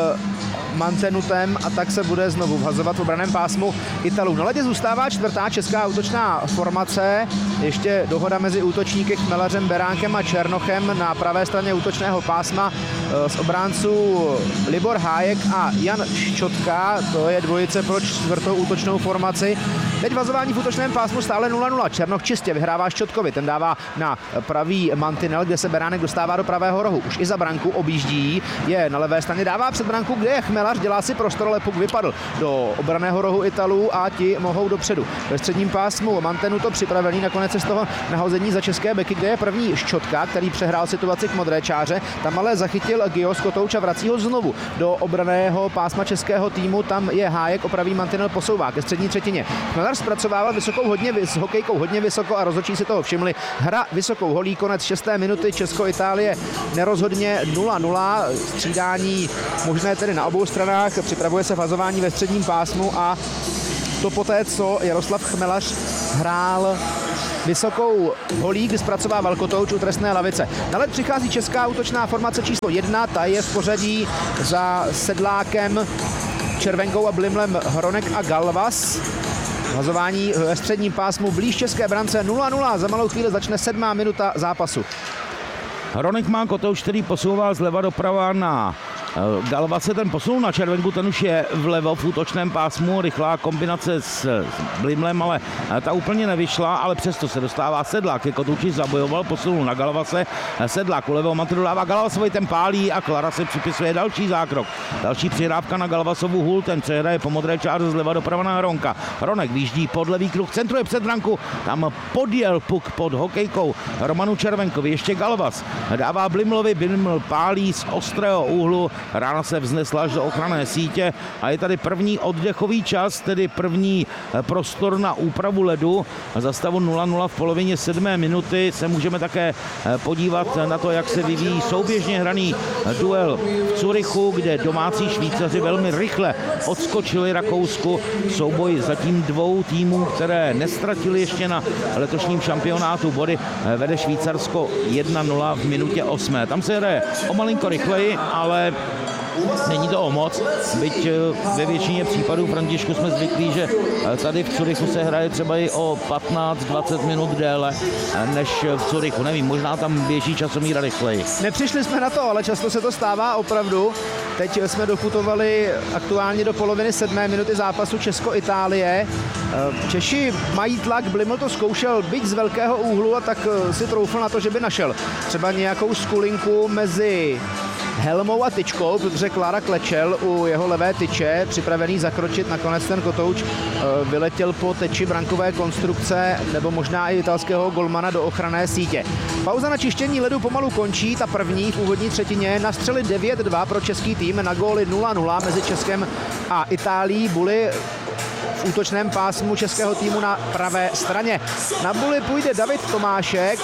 mantenutem a tak se bude znovu vhazovat v obraném pásmu Italů. Na ledě zůstává čtvrtá česká útočná formace. Ještě dohoda mezi útočníky Chmelařem, Beránkem a Černochem na pravé straně útočného pásma z obránců Libor Hájek a Jan Ščotka. To je dvojice pro čtvrtou útočnou formaci. Teď vazování v útočném pásmu stále nula nula. Černoch čistě vyhrává Ščotkovi. Ten dává na pravý mantinel, kde se Beránek dostává do pravého rohu. Už i za branku objíždí. Je na levé straně, dává před branku, kde je Chmelař, dělá si prostor, ale puk vypadl do obranného rohu Italů a ti mohou dopředu. Ve středním pásmu Mantenu to připravený, nakonec je z toho nahození za české beky, kde je první Ščotka, který přehrál situaci k modré čáře. Tam ale zachytil Gios Kotouč a vrací ho znovu do obranného pásma českého týmu. Tam je Hájek, opravý mantinel posouvá ke střední třetině. Chmelař zpracovával vysokou hodně, s hokejkou hodně vysoko a rozhodčí si toho všimli. Hra vysokou holí, konec šesté minuty, Česko-Itálie nerozhodně nula nula. Střídání možné tedy na obou stranách, připravuje se fazování ve středním pásmu a to poté, co Jaroslav Chmelař hrál vysokou holí, kdy zpracovával Kotouč u trestné lavice. Na led přichází česká útočná formace číslo jedna, ta je v pořadí za Sedlákem, Červenkou a Blimlem Hronek a Galvas. Hazování ve středním pásmu blíž české brance nula nula, za malou chvíli začne sedmá minuta zápasu. Hronek má Kotouč, který posouvá zleva doprava na Galva, se ten posunul na Červenku, ten už je vlevo v útočném pásmu, rychlá kombinace s Blimlem, ale ta úplně nevyšla, ale přesto se dostává Sedlák, ke Kotouči zabojoval, posunul na Galvase, Sedlák u levého mantru dává Galvasovi, ten pálí a Klara se připisuje další zákrok. Další přihrávka na Galvasovu hůl, ten přehraje po modré čáře zleva doprava na Hronka. Hronek výjíždí pod levý kruh, centruje před branku, tam podjel puk pod hokejkou Romanu Červenkovi, ještě Galvas dává Blimlovi, Bliml pálí z ostrého úhlu, rána se vznesla až do ochranné sítě a je tady první oddechový čas, tedy první prostor na úpravu ledu. Za stavu nula nula v polovině sedmé minuty se můžeme také podívat na to, jak se vyvíjí souběžně hraný duel v Curychu, kde domácí Švýcaři velmi rychle odskočili Rakousku. Souboj zatím dvou týmů, které nestratili ještě na letošním šampionátu body, vede Švýcarsko jedna nula v minutě osmé. Tam se jde o malinko rychleji, ale není to o moc, byť ve většině případů, Františku, jsme zvyklí, že tady v Curychu se hraje třeba i o patnáct dvacet minut déle než v Curychu. Nevím, možná tam běží časomíra rychleji. Nepřišli jsme na to, ale často se to stává opravdu. Teď jsme doputovali aktuálně do poloviny sedmé minuty zápasu Česko-Itálie. Češi mají tlak, Bliml to zkoušel byť z velkého úhlu a tak si troufl na to, že by našel třeba nějakou skulinku mezi helmou a tyčkou, protože Klára klečel u jeho levé tyče, připravený zakročit, nakonec ten Kotouč vyletěl po teči brankové konstrukce nebo možná i italského golmana do ochranné sítě. Pauza na čištění ledu pomalu končí, ta první v úvodní třetině, na střely devět dva pro český tým, na góly nula nula mezi Českem a Itálií. Buly v útočném pásmu českého týmu na pravé straně. Na Buly půjde David Tomášek,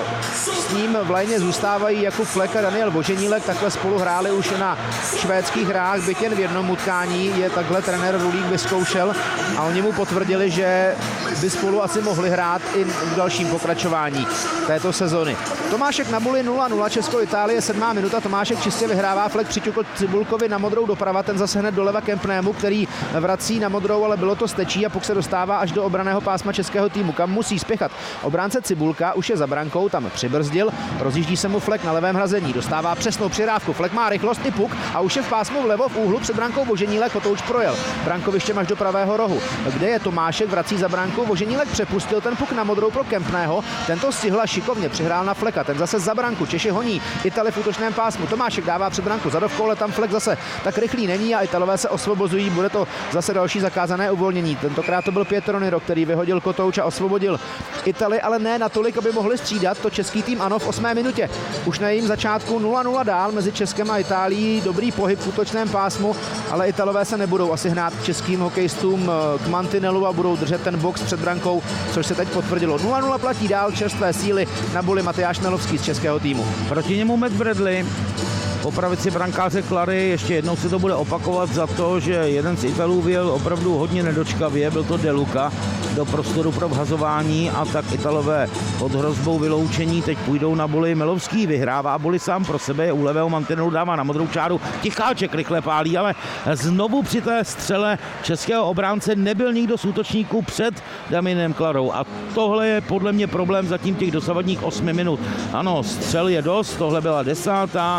s ním v lajně zůstávají Jakub Flek a Daniel Voženílek, takhle spolu hráli už na švédských hrách, byť jen v jednom utkání, je takhle trenér Rulík vyzkoušel a oni mu potvrdili, že by spolu asi mohli hrát i v dalším pokračování této sezony. Tomášek na Buly nula nula, Česko-Itálie, sedmá minuta, Tomášek čistě vyhrává, Flek přiťukl Cibulkovi na modrou doprava, ten zase hned doleva Kempnému, který vrací na modrou, ale bylo to stečí a puk se dostává až do obranného pásma českého týmu, kam musí spěchat. Obránce Cibulka už je za brankou, tam přibrzdil, rozjíždí se mu Flek na levém hrazení, dostává přesnou přihrávku, Flek má rychlost i puk a už je v pásmu vlevo v úhlu před brankou Voženílek, Kotouč projel brankovištěm až do pravého rohu, kde je Tomášek, vrací za branku, Voženílek přepustil ten puk na modrou pro Kempného, tento stihla šikovně, přihrál na Fleka, ten zase za branku, Češi honí Italy v útočném pásmu, Tomášek dává před branku zadovkou, ale tam Flek zase tak rychlý není a Italové se osvobozují, bude to zase další zakázané uvolnění uvolnění. Tentokrát to byl Pietroniro, který vyhodil kotouč a osvobodil Italy, ale ne natolik, aby mohli střídat. To český tým ano v osmé minutě. Už na jejím začátku nula nula dál mezi Českem a Itálií. Dobrý pohyb v útočném pásmu, ale Italové se nebudou asi hnát k českým hokejistům k mantinelu a budou držet ten box před brankou, což se teď potvrdilo. nula nula platí dál, čerstvé síly na buli Matyáš Melovský z českého týmu. Proti němu Matt Bradley. Opravit si brankáře Klary, ještě jednou se to bude opakovat za to, že jeden z Italů vyjel opravdu hodně nedočkavě, byl to De Luca, do prostoru pro vhazování a tak Italové pod hrozbou vyloučení teď půjdou na buli. Melovský vyhrává buli sám pro sebe, je u levého mantinelu, dává na modrou čáru, Ticháček rychle pálí, ale znovu při té střele českého obránce nebyl nikdo z útočníků před Damienem Klarou a tohle je podle mě problém zatím těch dosavadních osmi minut. Ano, střel je dost, tohle byla desátá,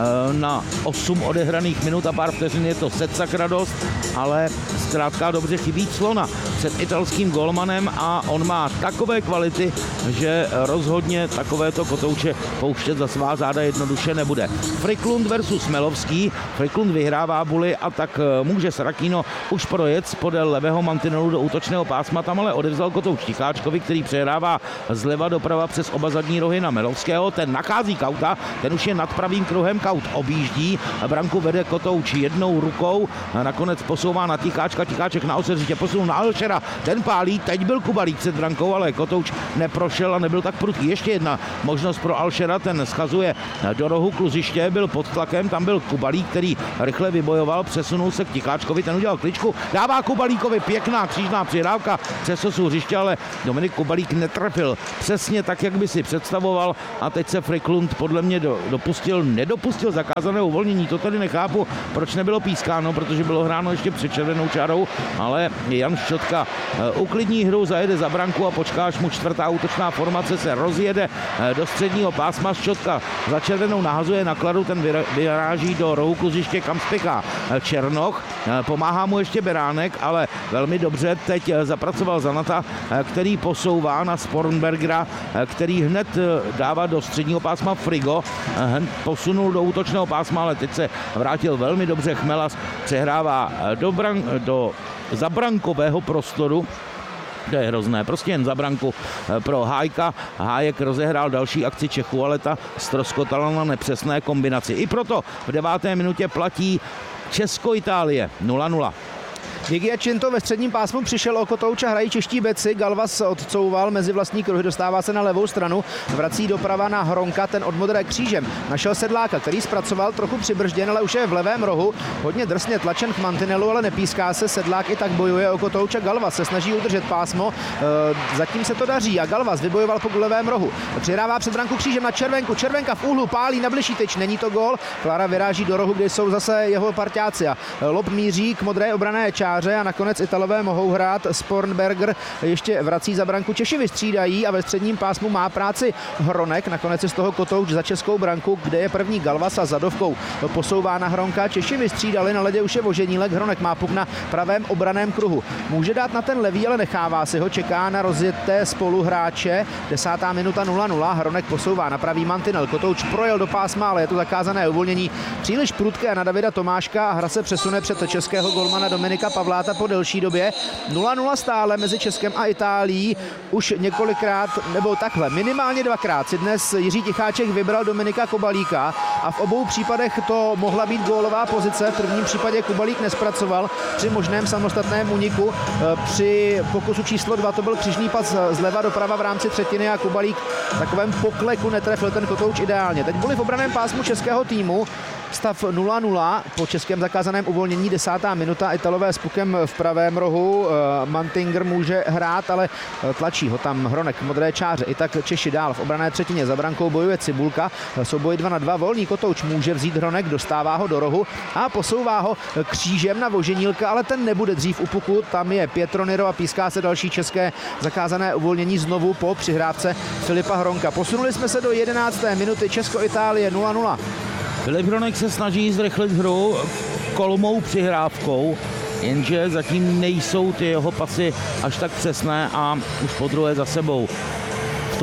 na osm odehraných minut a pár vteřin je to set sakra dost, ale zkrátka dobře chybí clona před italským golmanem a on má takové kvality, že rozhodně takovéto kotouče pouštět za svá záda jednoduše nebude. Friklund versus Melovský. Friklund vyhrává buli a tak může Sarakino už projet podél levého mantinelu do útočného pásma, tam ale odevzal kotouč Ticháčkovi, který přehrává zleva doprava přes oba zadní rohy na Melovského, ten nachází Kauta, ten už je nad pravým kruhem, Kaut objíždí, branku vede kotouč jednou rukou, a nakonec posouvá na Ticháčka, Ticháček na oseřitě posunul na Alšera, ten pálí, teď byl Kubalík před brankou, ale kotouč neprošel a nebyl tak prudký. Ještě jedna možnost pro Alšera, ten schazuje do rohu kluziště, byl pod tlakem, tam byl Kubalík, který rychle vybojoval, přesunul se k Ticháčkovi, ten udělal kličku, dává Kubalíkovi pěkná křížná přihrávka přes osu hřiště, ale Dominik Kubalík netrefil přesně tak, jak by si představoval a teď se Friklund podle mě do, dopustil, nedopustil zakázaného uvolnění. To tady nechápu, proč nebylo pískáno, protože bylo hráno ještě před červenou čárou, ale Jan Ščotka uklidní hru, zajede za branku a počká, až mu čtvrtá útočná formace se rozjede do středního pásma. Ščotka za červenou nahazuje na Klaru, ten vyráží do rohu kluziště, kam spěchá Černoch. Pomáhá mu ještě Beránek, ale velmi dobře teď zapracoval Zanata, který posouvá na Spornbergera, který hned dává do středního pásma Frigo, hned posunul do útočného pásma, ale teď se vrátil velmi dobře Chmelas, přehrává do, bran, do zabrankového prostoru. To je hrozné, prostě jen za branku pro Hájka. Hájek rozehrál další akci Čechů, ale ta ztroskotala na nepřesné kombinaci. I proto v deváté minutě platí Česko-Itálie nula nula. Gigiacinto ve středním pásmu přišel o kotouč a hrají čeští beci. Galvas odcouval mezi vlastní kruhy, dostává se na levou stranu, vrací doprava na Hronka, ten od modré křížem. Našel Sedláka, který zpracoval, trochu přibržděn, ale už je v levém rohu. Hodně drsně tlačen k mantinelu, ale nepíská se. Sedlák i tak bojuje o kotouč a Galvas se snaží udržet pásmo. E, zatím se to daří a Galvas vybojoval po levém rohu. Přihrává před branku křížem na Červenku. Červenka v úhlu pálí na bližší tyč. Není to gól. Klára vyráží do rohu, kde jsou zase jeho parťáci a lob míří k modré obranné čáře a nakonec Italové mohou hrát. Spornberger ještě vrací za branku, Češi vystřídají a ve středním pásmu má práci Hronek, nakonec je z toho kotouč za českou branku, kde je první Galvas a zadovkou posouvá na Hronka. Češi vystřídali, na ledě už je Voženílek, Hronek má puk na pravém obraném kruhu. Může dát na ten levý, ale nechává si ho, čeká na rozjeté spoluhráče. Desátá minuta nula nula, Hronek posouvá na pravý mantinel, kotouč projel do pásma, ale je to zakázané uvolnění příliš prudké na Davida Tomáška a hra se přesune před českého golmana Dominika Pavláta po delší době. nula nula stále mezi Českem a Itálií už několikrát, nebo takhle, minimálně dvakrát si dnes Jiří Ticháček vybral Dominika Kubalíka a v obou případech to mohla být gólová pozice. V prvním případě Kubalík nespracoval při možném samostatném úniku. Při pokusu číslo dva to byl křižný pas zleva doprava v rámci třetiny a Kubalík v takovém pokleku netrefil ten kotouč ideálně. Teď byli v obraném pásmu českého týmu. Stav nula nula po českém zakázaném uvolnění, desátá minuta, Italové s pukem v pravém rohu. Mantinger může hrát, ale tlačí ho tam Hronek v modré čáře. I tak Češi dál v obranné třetině, za brankou bojuje Cibulka. Souboj dva na dva, volný kotouč může vzít Hronek, dostává ho do rohu a posouvá ho křížem na Voženílka, ale ten nebude dřív u puku. Tam je Pietroniro a píská se další české zakázané uvolnění znovu po přihrávce Filipa Hronka. Posunuli jsme se do jedenácté minuty, Česko-Itálie nula nula. Filip Hronek se snaží zrychlit hru kolmou přihrávkou, jenže zatím nejsou ty jeho pasy až tak přesné a už po druhé za sebou. V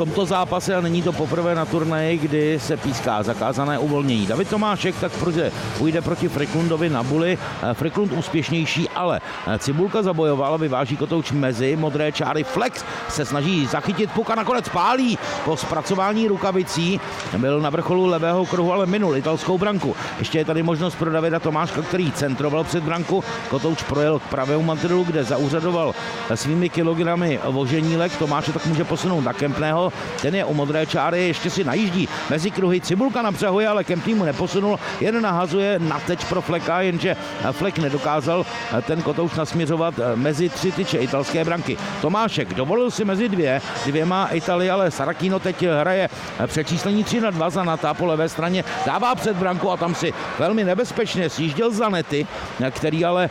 tomto zápase a není to poprvé na turnaji, kdy se píská zakázané uvolnění. David Tomášek tak půjde proti Friklundovi na buli. Friklund úspěšnější, ale Cibulka zabojoval, vyváží kotouč mezi modré čáry. Flex se snaží zachytit puk a nakonec pálí po zpracování rukavicí. Byl na vrcholu levého kruhu, ale minul italskou branku. Ještě je tady možnost pro Davida Tomáška, který centroval před branku. Kotouč projel k pravému mantinelu, kde zaúřadoval svými kilogramy voženílek. Tomáše tak může posunout na Kempného. Ten je u modré čáry, ještě si najíždí mezi kruhy. Cibulka napřehuje, ale Kempný mu neposunul, jen nahazuje na teč pro Fleka, jenže Flek nedokázal ten kotouč nasměřovat mezi tři tyče italské branky. Tomášek dovolil si mezi dvě, dvěma Italy, ale Saracchino teď hraje přečíslení tři na dva za Nata po levé straně, dává před branku a tam si velmi nebezpečně sjížděl Zanetti, který ale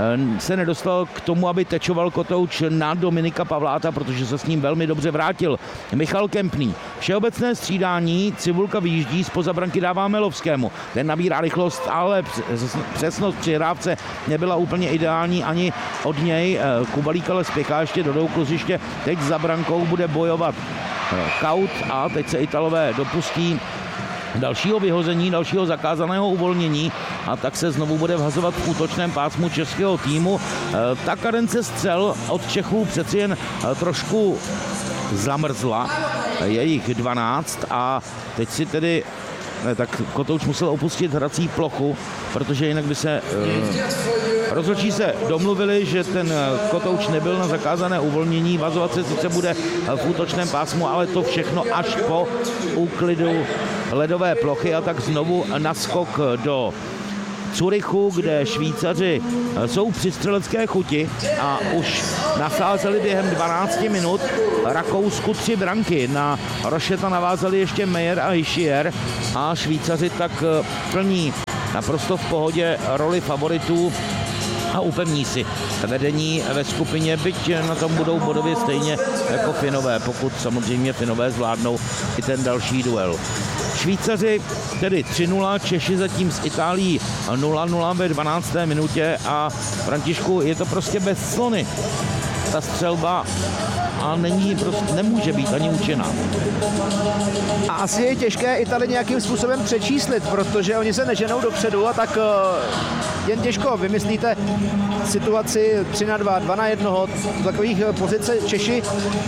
se nedostal k tomu, aby tečoval kotouč na Dominika Pavláta, protože se s ním velmi dobře vrátil Michal Kempný. Všeobecné střídání, Cibulka vyjíždí, zpoza branky dává Melovskému. Ten nabírá rychlost, ale přesnost při hrávce nebyla úplně ideální ani od něj. Kubalík ale spěchá ještě do dou kluziště. Teď za brankou bude bojovat Kaut a teď se Italové dopustí dalšího vyhození, dalšího zakázaného uvolnění a tak se znovu bude vhazovat v útočném pásmu českého týmu. Ta kadence střel od Čechů přeci jen trošku zamrzla, je jich dvanáct a teď si tedy ne, tak kotouč musel opustit hrací plochu, protože jinak by se uh, rozhodčí se domluvili, že ten kotouč nebyl na zakázané uvolnění, vazovat se sice bude v útočném pásmu, ale to všechno až po úklidu ledové plochy a tak znovu naskok do Curychu, kde Švýcaři jsou při střelecké chuti a už nasázeli během dvanácti minut Rakousku tři branky. Na Rošeta navázali ještě Meyer a Hischier a Švýcaři tak plní naprosto v pohodě roli favoritů a upevní si vedení ve skupině, byť na tom budou bodově stejně jako Finové, pokud samozřejmě Finové zvládnou i ten další duel. Švýcaři tedy tři nula, Češi zatím s Itálií nula nula ve dvanácté minutě a Františku, je to prostě bez slony. Ta střelba a není, prostě nemůže být ani účinná. A asi je těžké Itali nějakým způsobem přečíslit, protože oni se neženou dopředu a tak uh, jen těžko vymyslíte situaci tři na dva, dva na jednoho, takových pozice Češi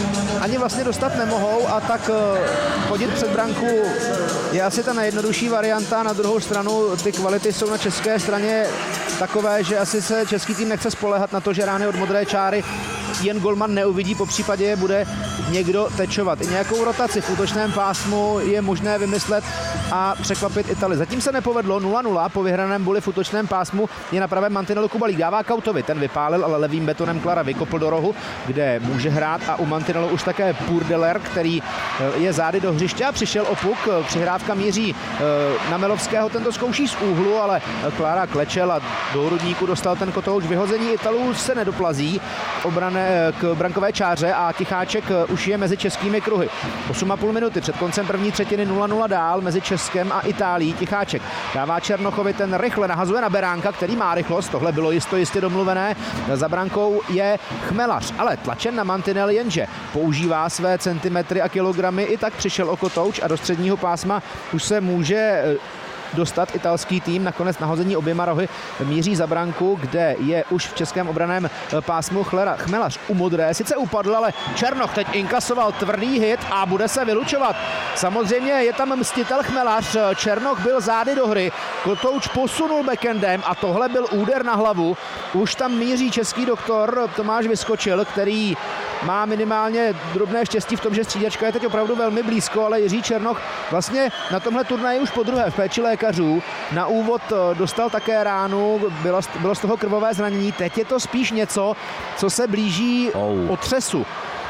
ani vlastně dostat nemohou a tak uh, chodit před branku je asi ta nejjednodušší varianta. Na druhou stranu ty kvality jsou na české straně takové, že asi se český tým nechce spoléhat na to, že rány od modré čáry jen golman neuvidí, po případě je bude někdo tečovat. I nějakou rotaci v útočném pásmu je možné vymyslet a překvapit Itali. Zatím se nepovedlo, nula nula po vyhraném boli v útočném pásmu je na pravém mantinelu Kubalík. Dává Kautovi, ten vypálil, ale levým betonem Klara vykopl do rohu, kde může hrát a u mantinelu už také Purdeler, který je zády do hřiště a přišel o puk. Přihrávka míří na Melovského, ten to zkouší z úhlu, ale Klara klečel a do hrudníku dostal ten kotouč. Vyhození Italů se nedoplazí obrané k brankové čáře a Ticháček už je mezi českými kruhy. osm a půl minuty před koncem první třetiny nula nula dál mezi Českem a Itálií. Ticháček dává Černochovi, ten rychle nahazuje na Beránka, který má rychlost, tohle bylo jisto jistě domluvené. Za brankou je Chmelař, ale tlačen na mantinel, jenže používá své centimetry a kilogramy, i tak přišel o kotouč a do středního pásma už se může dostat italský tým. Nakonec nahození oběma rohy míří za branku, kde je už v českém obraném pásmu Chlera. Chmelař u modré sice upadl, ale Černoch teď inkasoval tvrdý hit a bude se vylučovat. Samozřejmě je tam mstitel Chmelař. Černoch byl zády do hry, kotouč posunul backendem a tohle byl úder na hlavu. Už tam míří český doktor Tomáš Vyskočil, který má minimálně drobné štěstí v tom, že střídačka je teď opravdu velmi blízko, ale Jiří Černoch vlastně na tomhle turnaji už podruhé v péči lékařů. Na úvod dostal také ránu, bylo, bylo z toho krvové zranění, teď je to spíš něco, co se blíží oh. otřesu.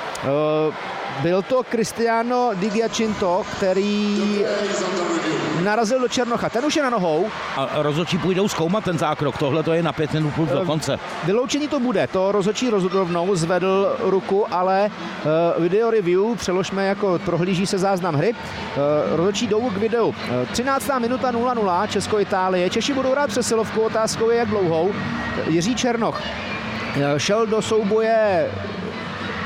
Uh, Byl to Cristiano Di Giacinto, který narazil do Černocha. Ten už je na nohou. A rozhodčí půjdou zkoumat ten zákrok. Tohle to je na pět minut plus do konce. Vyloučení to bude. To rozhodčí rovnou zvedl ruku, ale uh, video review, přeložme jako prohlíží se záznam hry. Uh, rozhodčí jdou k videu. Uh, třináctá minuta nula nula Česko-Itálie. Češi budou hrát přesilovku, otázkou je jak dlouhou. Jiří Černoch uh, šel do souboje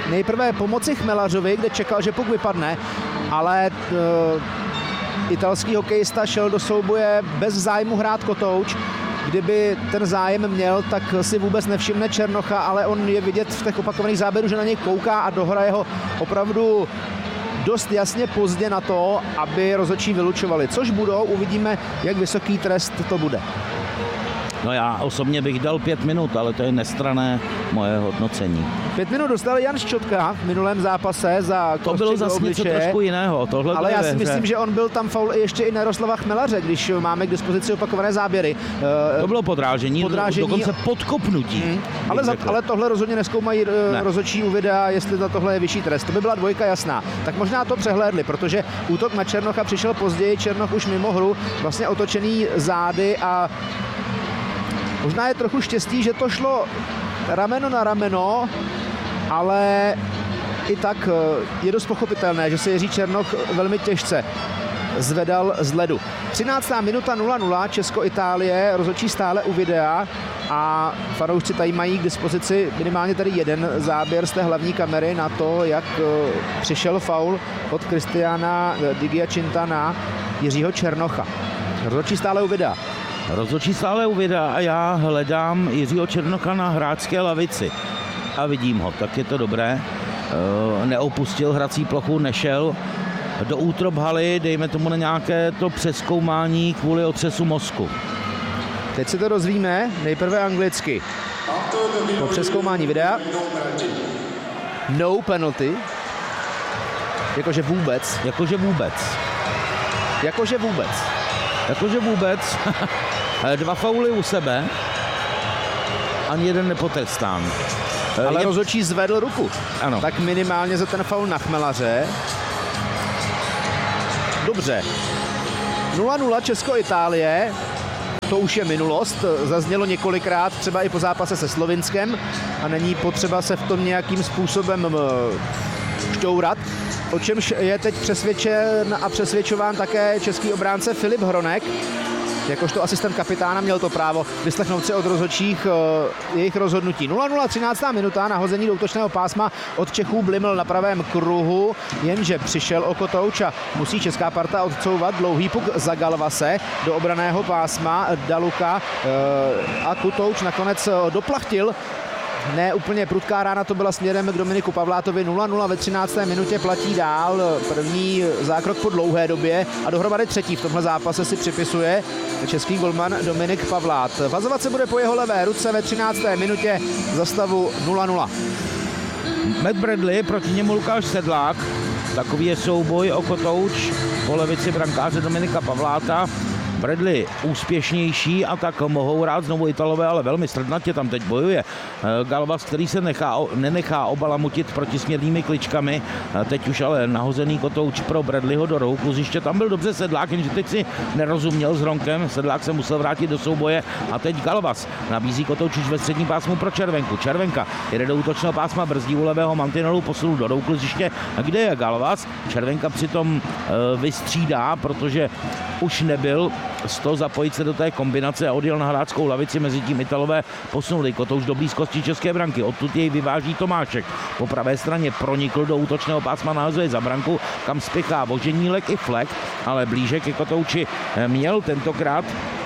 nejprve pomoci Chmelařovi, kde čekal, že puk vypadne, ale uh, italský hokejista šel do souboje bez zájmu hrát kotouč. Kdyby ten zájem měl, tak si vůbec nevšimne Černocha, ale on je vidět v těch opakovaných záběrů, že na něj kouká a dohraje ho opravdu dost jasně pozdě na to, aby rozhodčí vylučovali. Což budou, uvidíme, jak vysoký trest to bude. No já osobně bych dal pět minut, ale to je nestranné moje hodnocení. Pět minut dostal Jan Ščotka v minulém zápase za to bylo zase něco trošku jiného. Tohle ale já si myslím, že on byl tam faul ještě i na Jaroslava Chmelaře, když máme k dispozici opakované záběry. To bylo podrážení, podrážení. dokonce podkopnutí. Hmm. Ale, za, ale tohle rozhodně nezkoumají ne. rozhodčí u videa, jestli za tohle je vyšší trest. To by byla dvojka jasná. Tak možná to přehlédli, protože útok na Černocha přišel později, Černoch už mimo hru, vlastně otočený zády a možná je trochu štěstí, že to šlo rameno na rameno, ale i tak je dost pochopitelné, že se Jiří Černoch velmi těžce zvedal z ledu. třináctá minuta nula nula, Česko-Itálie, rozhodčí stále u videa a fanoušci tady mají k dispozici minimálně tady jeden záběr z té hlavní kamery na to, jak přišel faul od Cristiana Di Giacinta na Jiřího Černocha. Rozhodčí stále u videa. Rozhodčí stále u videa a já hledám Jiřího Černocha na hráčské lavici. A vidím ho, tak je to dobré. Neopustil hrací plochu, nešel do útrop haly, dejme tomu na nějaké to přezkoumání kvůli otřesu mozku. Teď si to dozvíme, nejprve anglicky. Po přezkoumání videa. No penalty. Jakože vůbec. Jakože vůbec. Jakože vůbec. Jakože vůbec. Dva fauly u sebe. Ani jeden nepotrestán. Ale je... rozhodčí zvedl ruku. Ano. Tak minimálně za ten faul na Chmelaře. Dobře. nula nula Česko-Itálie. To už je minulost. Zaznělo několikrát, třeba i po zápase se Slovinskem. A není potřeba se v tom nějakým způsobem šťourat. O čemž je teď přesvědčen a přesvědčován také český obránce Filip Hronek. Jakožto asistent kapitána měl to právo vyslechnout si od rozhodčích uh, jejich rozhodnutí. nula nula třináctá minuta, nahození do útočného pásma od Čechů Bliml na pravém kruhu, jenže přišel o kotouč a musí česká parta odcouvat dlouhý puk za Galvase do obranného pásma Daluka uh, a Kotouč nakonec doplachtil. Ne úplně prudká rána to byla směrem k Dominiku Pavlátovi. nula nula ve třinácté minutě platí dál. První zákrok po dlouhé době a dohromady třetí v tomhle zápase si připisuje český golman Dominik Pavlát. Vazovat se bude po jeho levé ruce ve třinácté minutě za stavu nula nula. Matt Bradley, proti němu Lukáš Sedlák. Takový je souboj o kotouč po levici brankáře Dominika Pavláta. Bradley úspěšnější a tak mohou rád znovu Italové, ale velmi strdnatě tam teď bojuje. Galvas, který se nechá, nenechá obalamutit protisměrnými kličkami, teď už ale nahozený kotouč pro Bradleyho do rohu kluziště. Tam byl dobře Sedlák, jenže teď si nerozuměl s Hronkem. Sedlák se musel vrátit do souboje a teď Galvas nabízí kotouč už ve středním pásmu pro Červenku. Červenka jede do útočného pásma, brzdí u levého mantinelu, posunul do rohu kluziště. A kde je Galvas? Červenka přitom e, vystřídá, protože už nebyl z toho zapojit se do té kombinace a odjel na hráčskou lavici, mezi tím Italové posunuli kotouč do blízkosti české branky. Odtud jej vyváží Tomášek. Po pravé straně pronikl do útočného pásma, nahazuje za branku, kam spěchá Voženílek i Flek, ale blíže ke kotouči měl tentokrát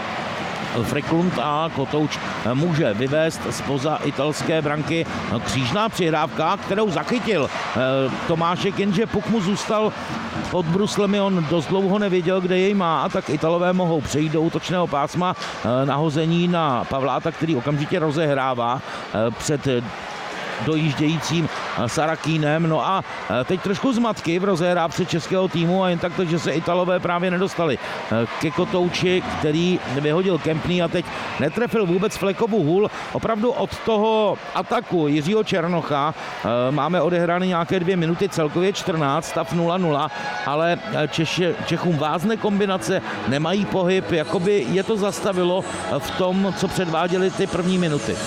Friklund a kotouč může vyvést zpoza italské branky. Křížná přihrávka, kterou zachytil Tomášek, jenže puk mu zůstal pod bruslemi, on dost dlouho nevěděl, kde jej má, a tak Italové mohou přejít do útočného pásma. Nahození na Pavláta, který okamžitě rozehrává před dojíždějícím Sarakínem. No a teď trošku zmatky v rozehrávce českého týmu a jen tak to, že se Italové právě nedostali ke kotouči, který vyhodil Kempný a teď netrefil vůbec Flekovu hůl. Opravdu od toho ataku Jiřího Černocha máme odehrány nějaké dvě minuty, celkově čtrnáct, stav nula nula, ale Češi, Čechům vázne kombinace, nemají pohyb, jakoby je to zastavilo v tom, co předváděli ty první minuty.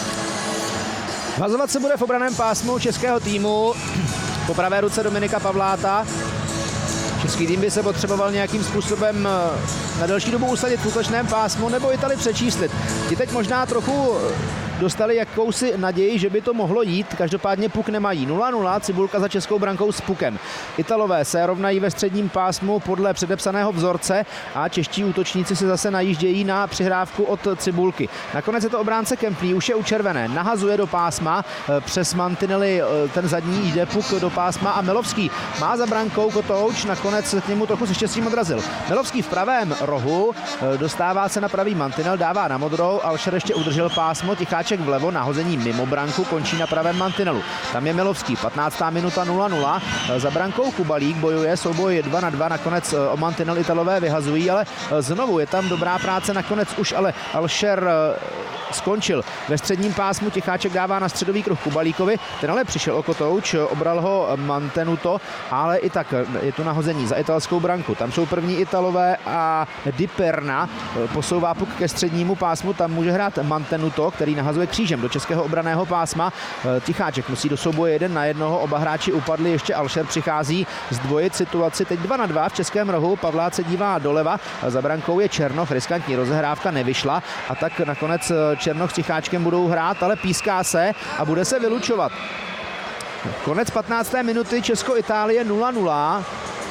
Vazovat se bude v obraném pásmu českého týmu po pravé ruce Dominika Pavláta. Český tým by se potřeboval nějakým způsobem na delší dobu usadit v útočném pásmu nebo Itali přečíslit. Ti teď možná trochu dostali jakousi naději, že by to mohlo jít. Každopádně puk nemají. nula nula, Cibulka za českou brankou s pukem. Italové se rovnají ve středním pásmu podle předepsaného vzorce a čeští útočníci se zase najíždějí na přihrávku od Cibulky. Nakonec je to obránce Kempný, už je u červené. Nahazuje do pásma, přes mantinely ten zadní jde puk do pásma a Melovský má za brankou Kotouč, nakonec k němu trochu se štěstím odrazil. Melovský v pravém rohu, dostává se na pravý mantinel, dává na modrou, Alšer ještě udržel pásmo, Ticháček vlevo, nahození mimo branku, končí na pravém mantinelu. Tam je Melovský, patnáctá minuta nula nula, za brankou Kubalík bojuje, souboj dva na dva, nakonec o mantinel Italové vyhazují, ale znovu je tam dobrá práce, nakonec už ale Alšer skončil ve středním pásmu, Ticháček dává na středový kruh Kubalíkovi, ten ale přišel o Kotouč, obral ho Mantenuto, ale i tak je to nahození za italskou branku. Tam jsou první Italové a Di Perna posouvá puk ke střednímu pásmu, tam může hrát Mantenuto, který nahazuje křížem do českého obranného pásma. Ticháček musí do souboje jeden na jednoho, oba hráči upadli, ještě Alšer přichází zdvojit situaci, teď dva na dva v českém rohu, Pavlát se dívá doleva, za brankou je Černoch, riskantní rozehrávka nevyšla a tak nakonec Černoch s Ticháčkem budou hrát, ale píská se a bude se vylučovat. Konec patnácté minuty, Česko-Itálie nula nula.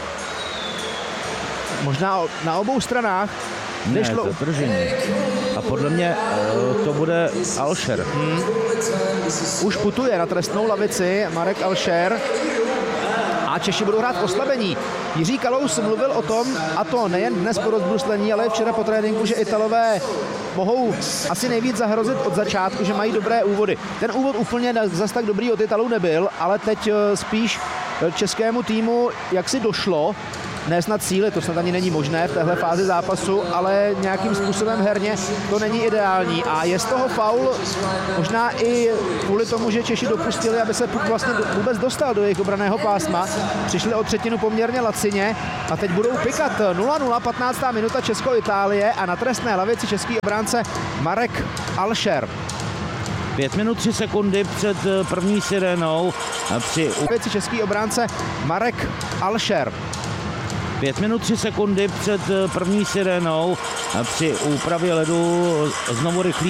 Možná na obou stranách nešlo. Ne, zadržení. A podle mě to bude Alšer. Hmm. Už putuje na trestnou lavici Marek Alšer. A Češi budou hrát oslabení. Jiří Kalous mluvil o tom, a to nejen dnes po rozbruslení, ale i včera po tréninku, že Italové mohou asi nejvíc zahrozit od začátku, že mají dobré úvody. Ten úvod úplně zas tak dobrý od Italů nebyl, ale teď spíš českému týmu jaksi došlo, ne snad síly, to snad ani není možné v téhle fázi zápasu, ale nějakým způsobem herně to není ideální. A je z toho faul možná i kvůli tomu, že Češi dopustili, aby se puk vlastně vůbec dostal do jejich obranného pásma. Přišli o třetinu poměrně lacině a teď budou pikat. nula nula, patnáctá minuta, Česko-Itálie a na trestné lavici český obránce Marek Alšer. Pět minut tři sekundy před první sirénou. Při lavici český obránce Marek Alšer. Pět minut tři sekundy před první sirénou při úpravě ledu znovu rychlý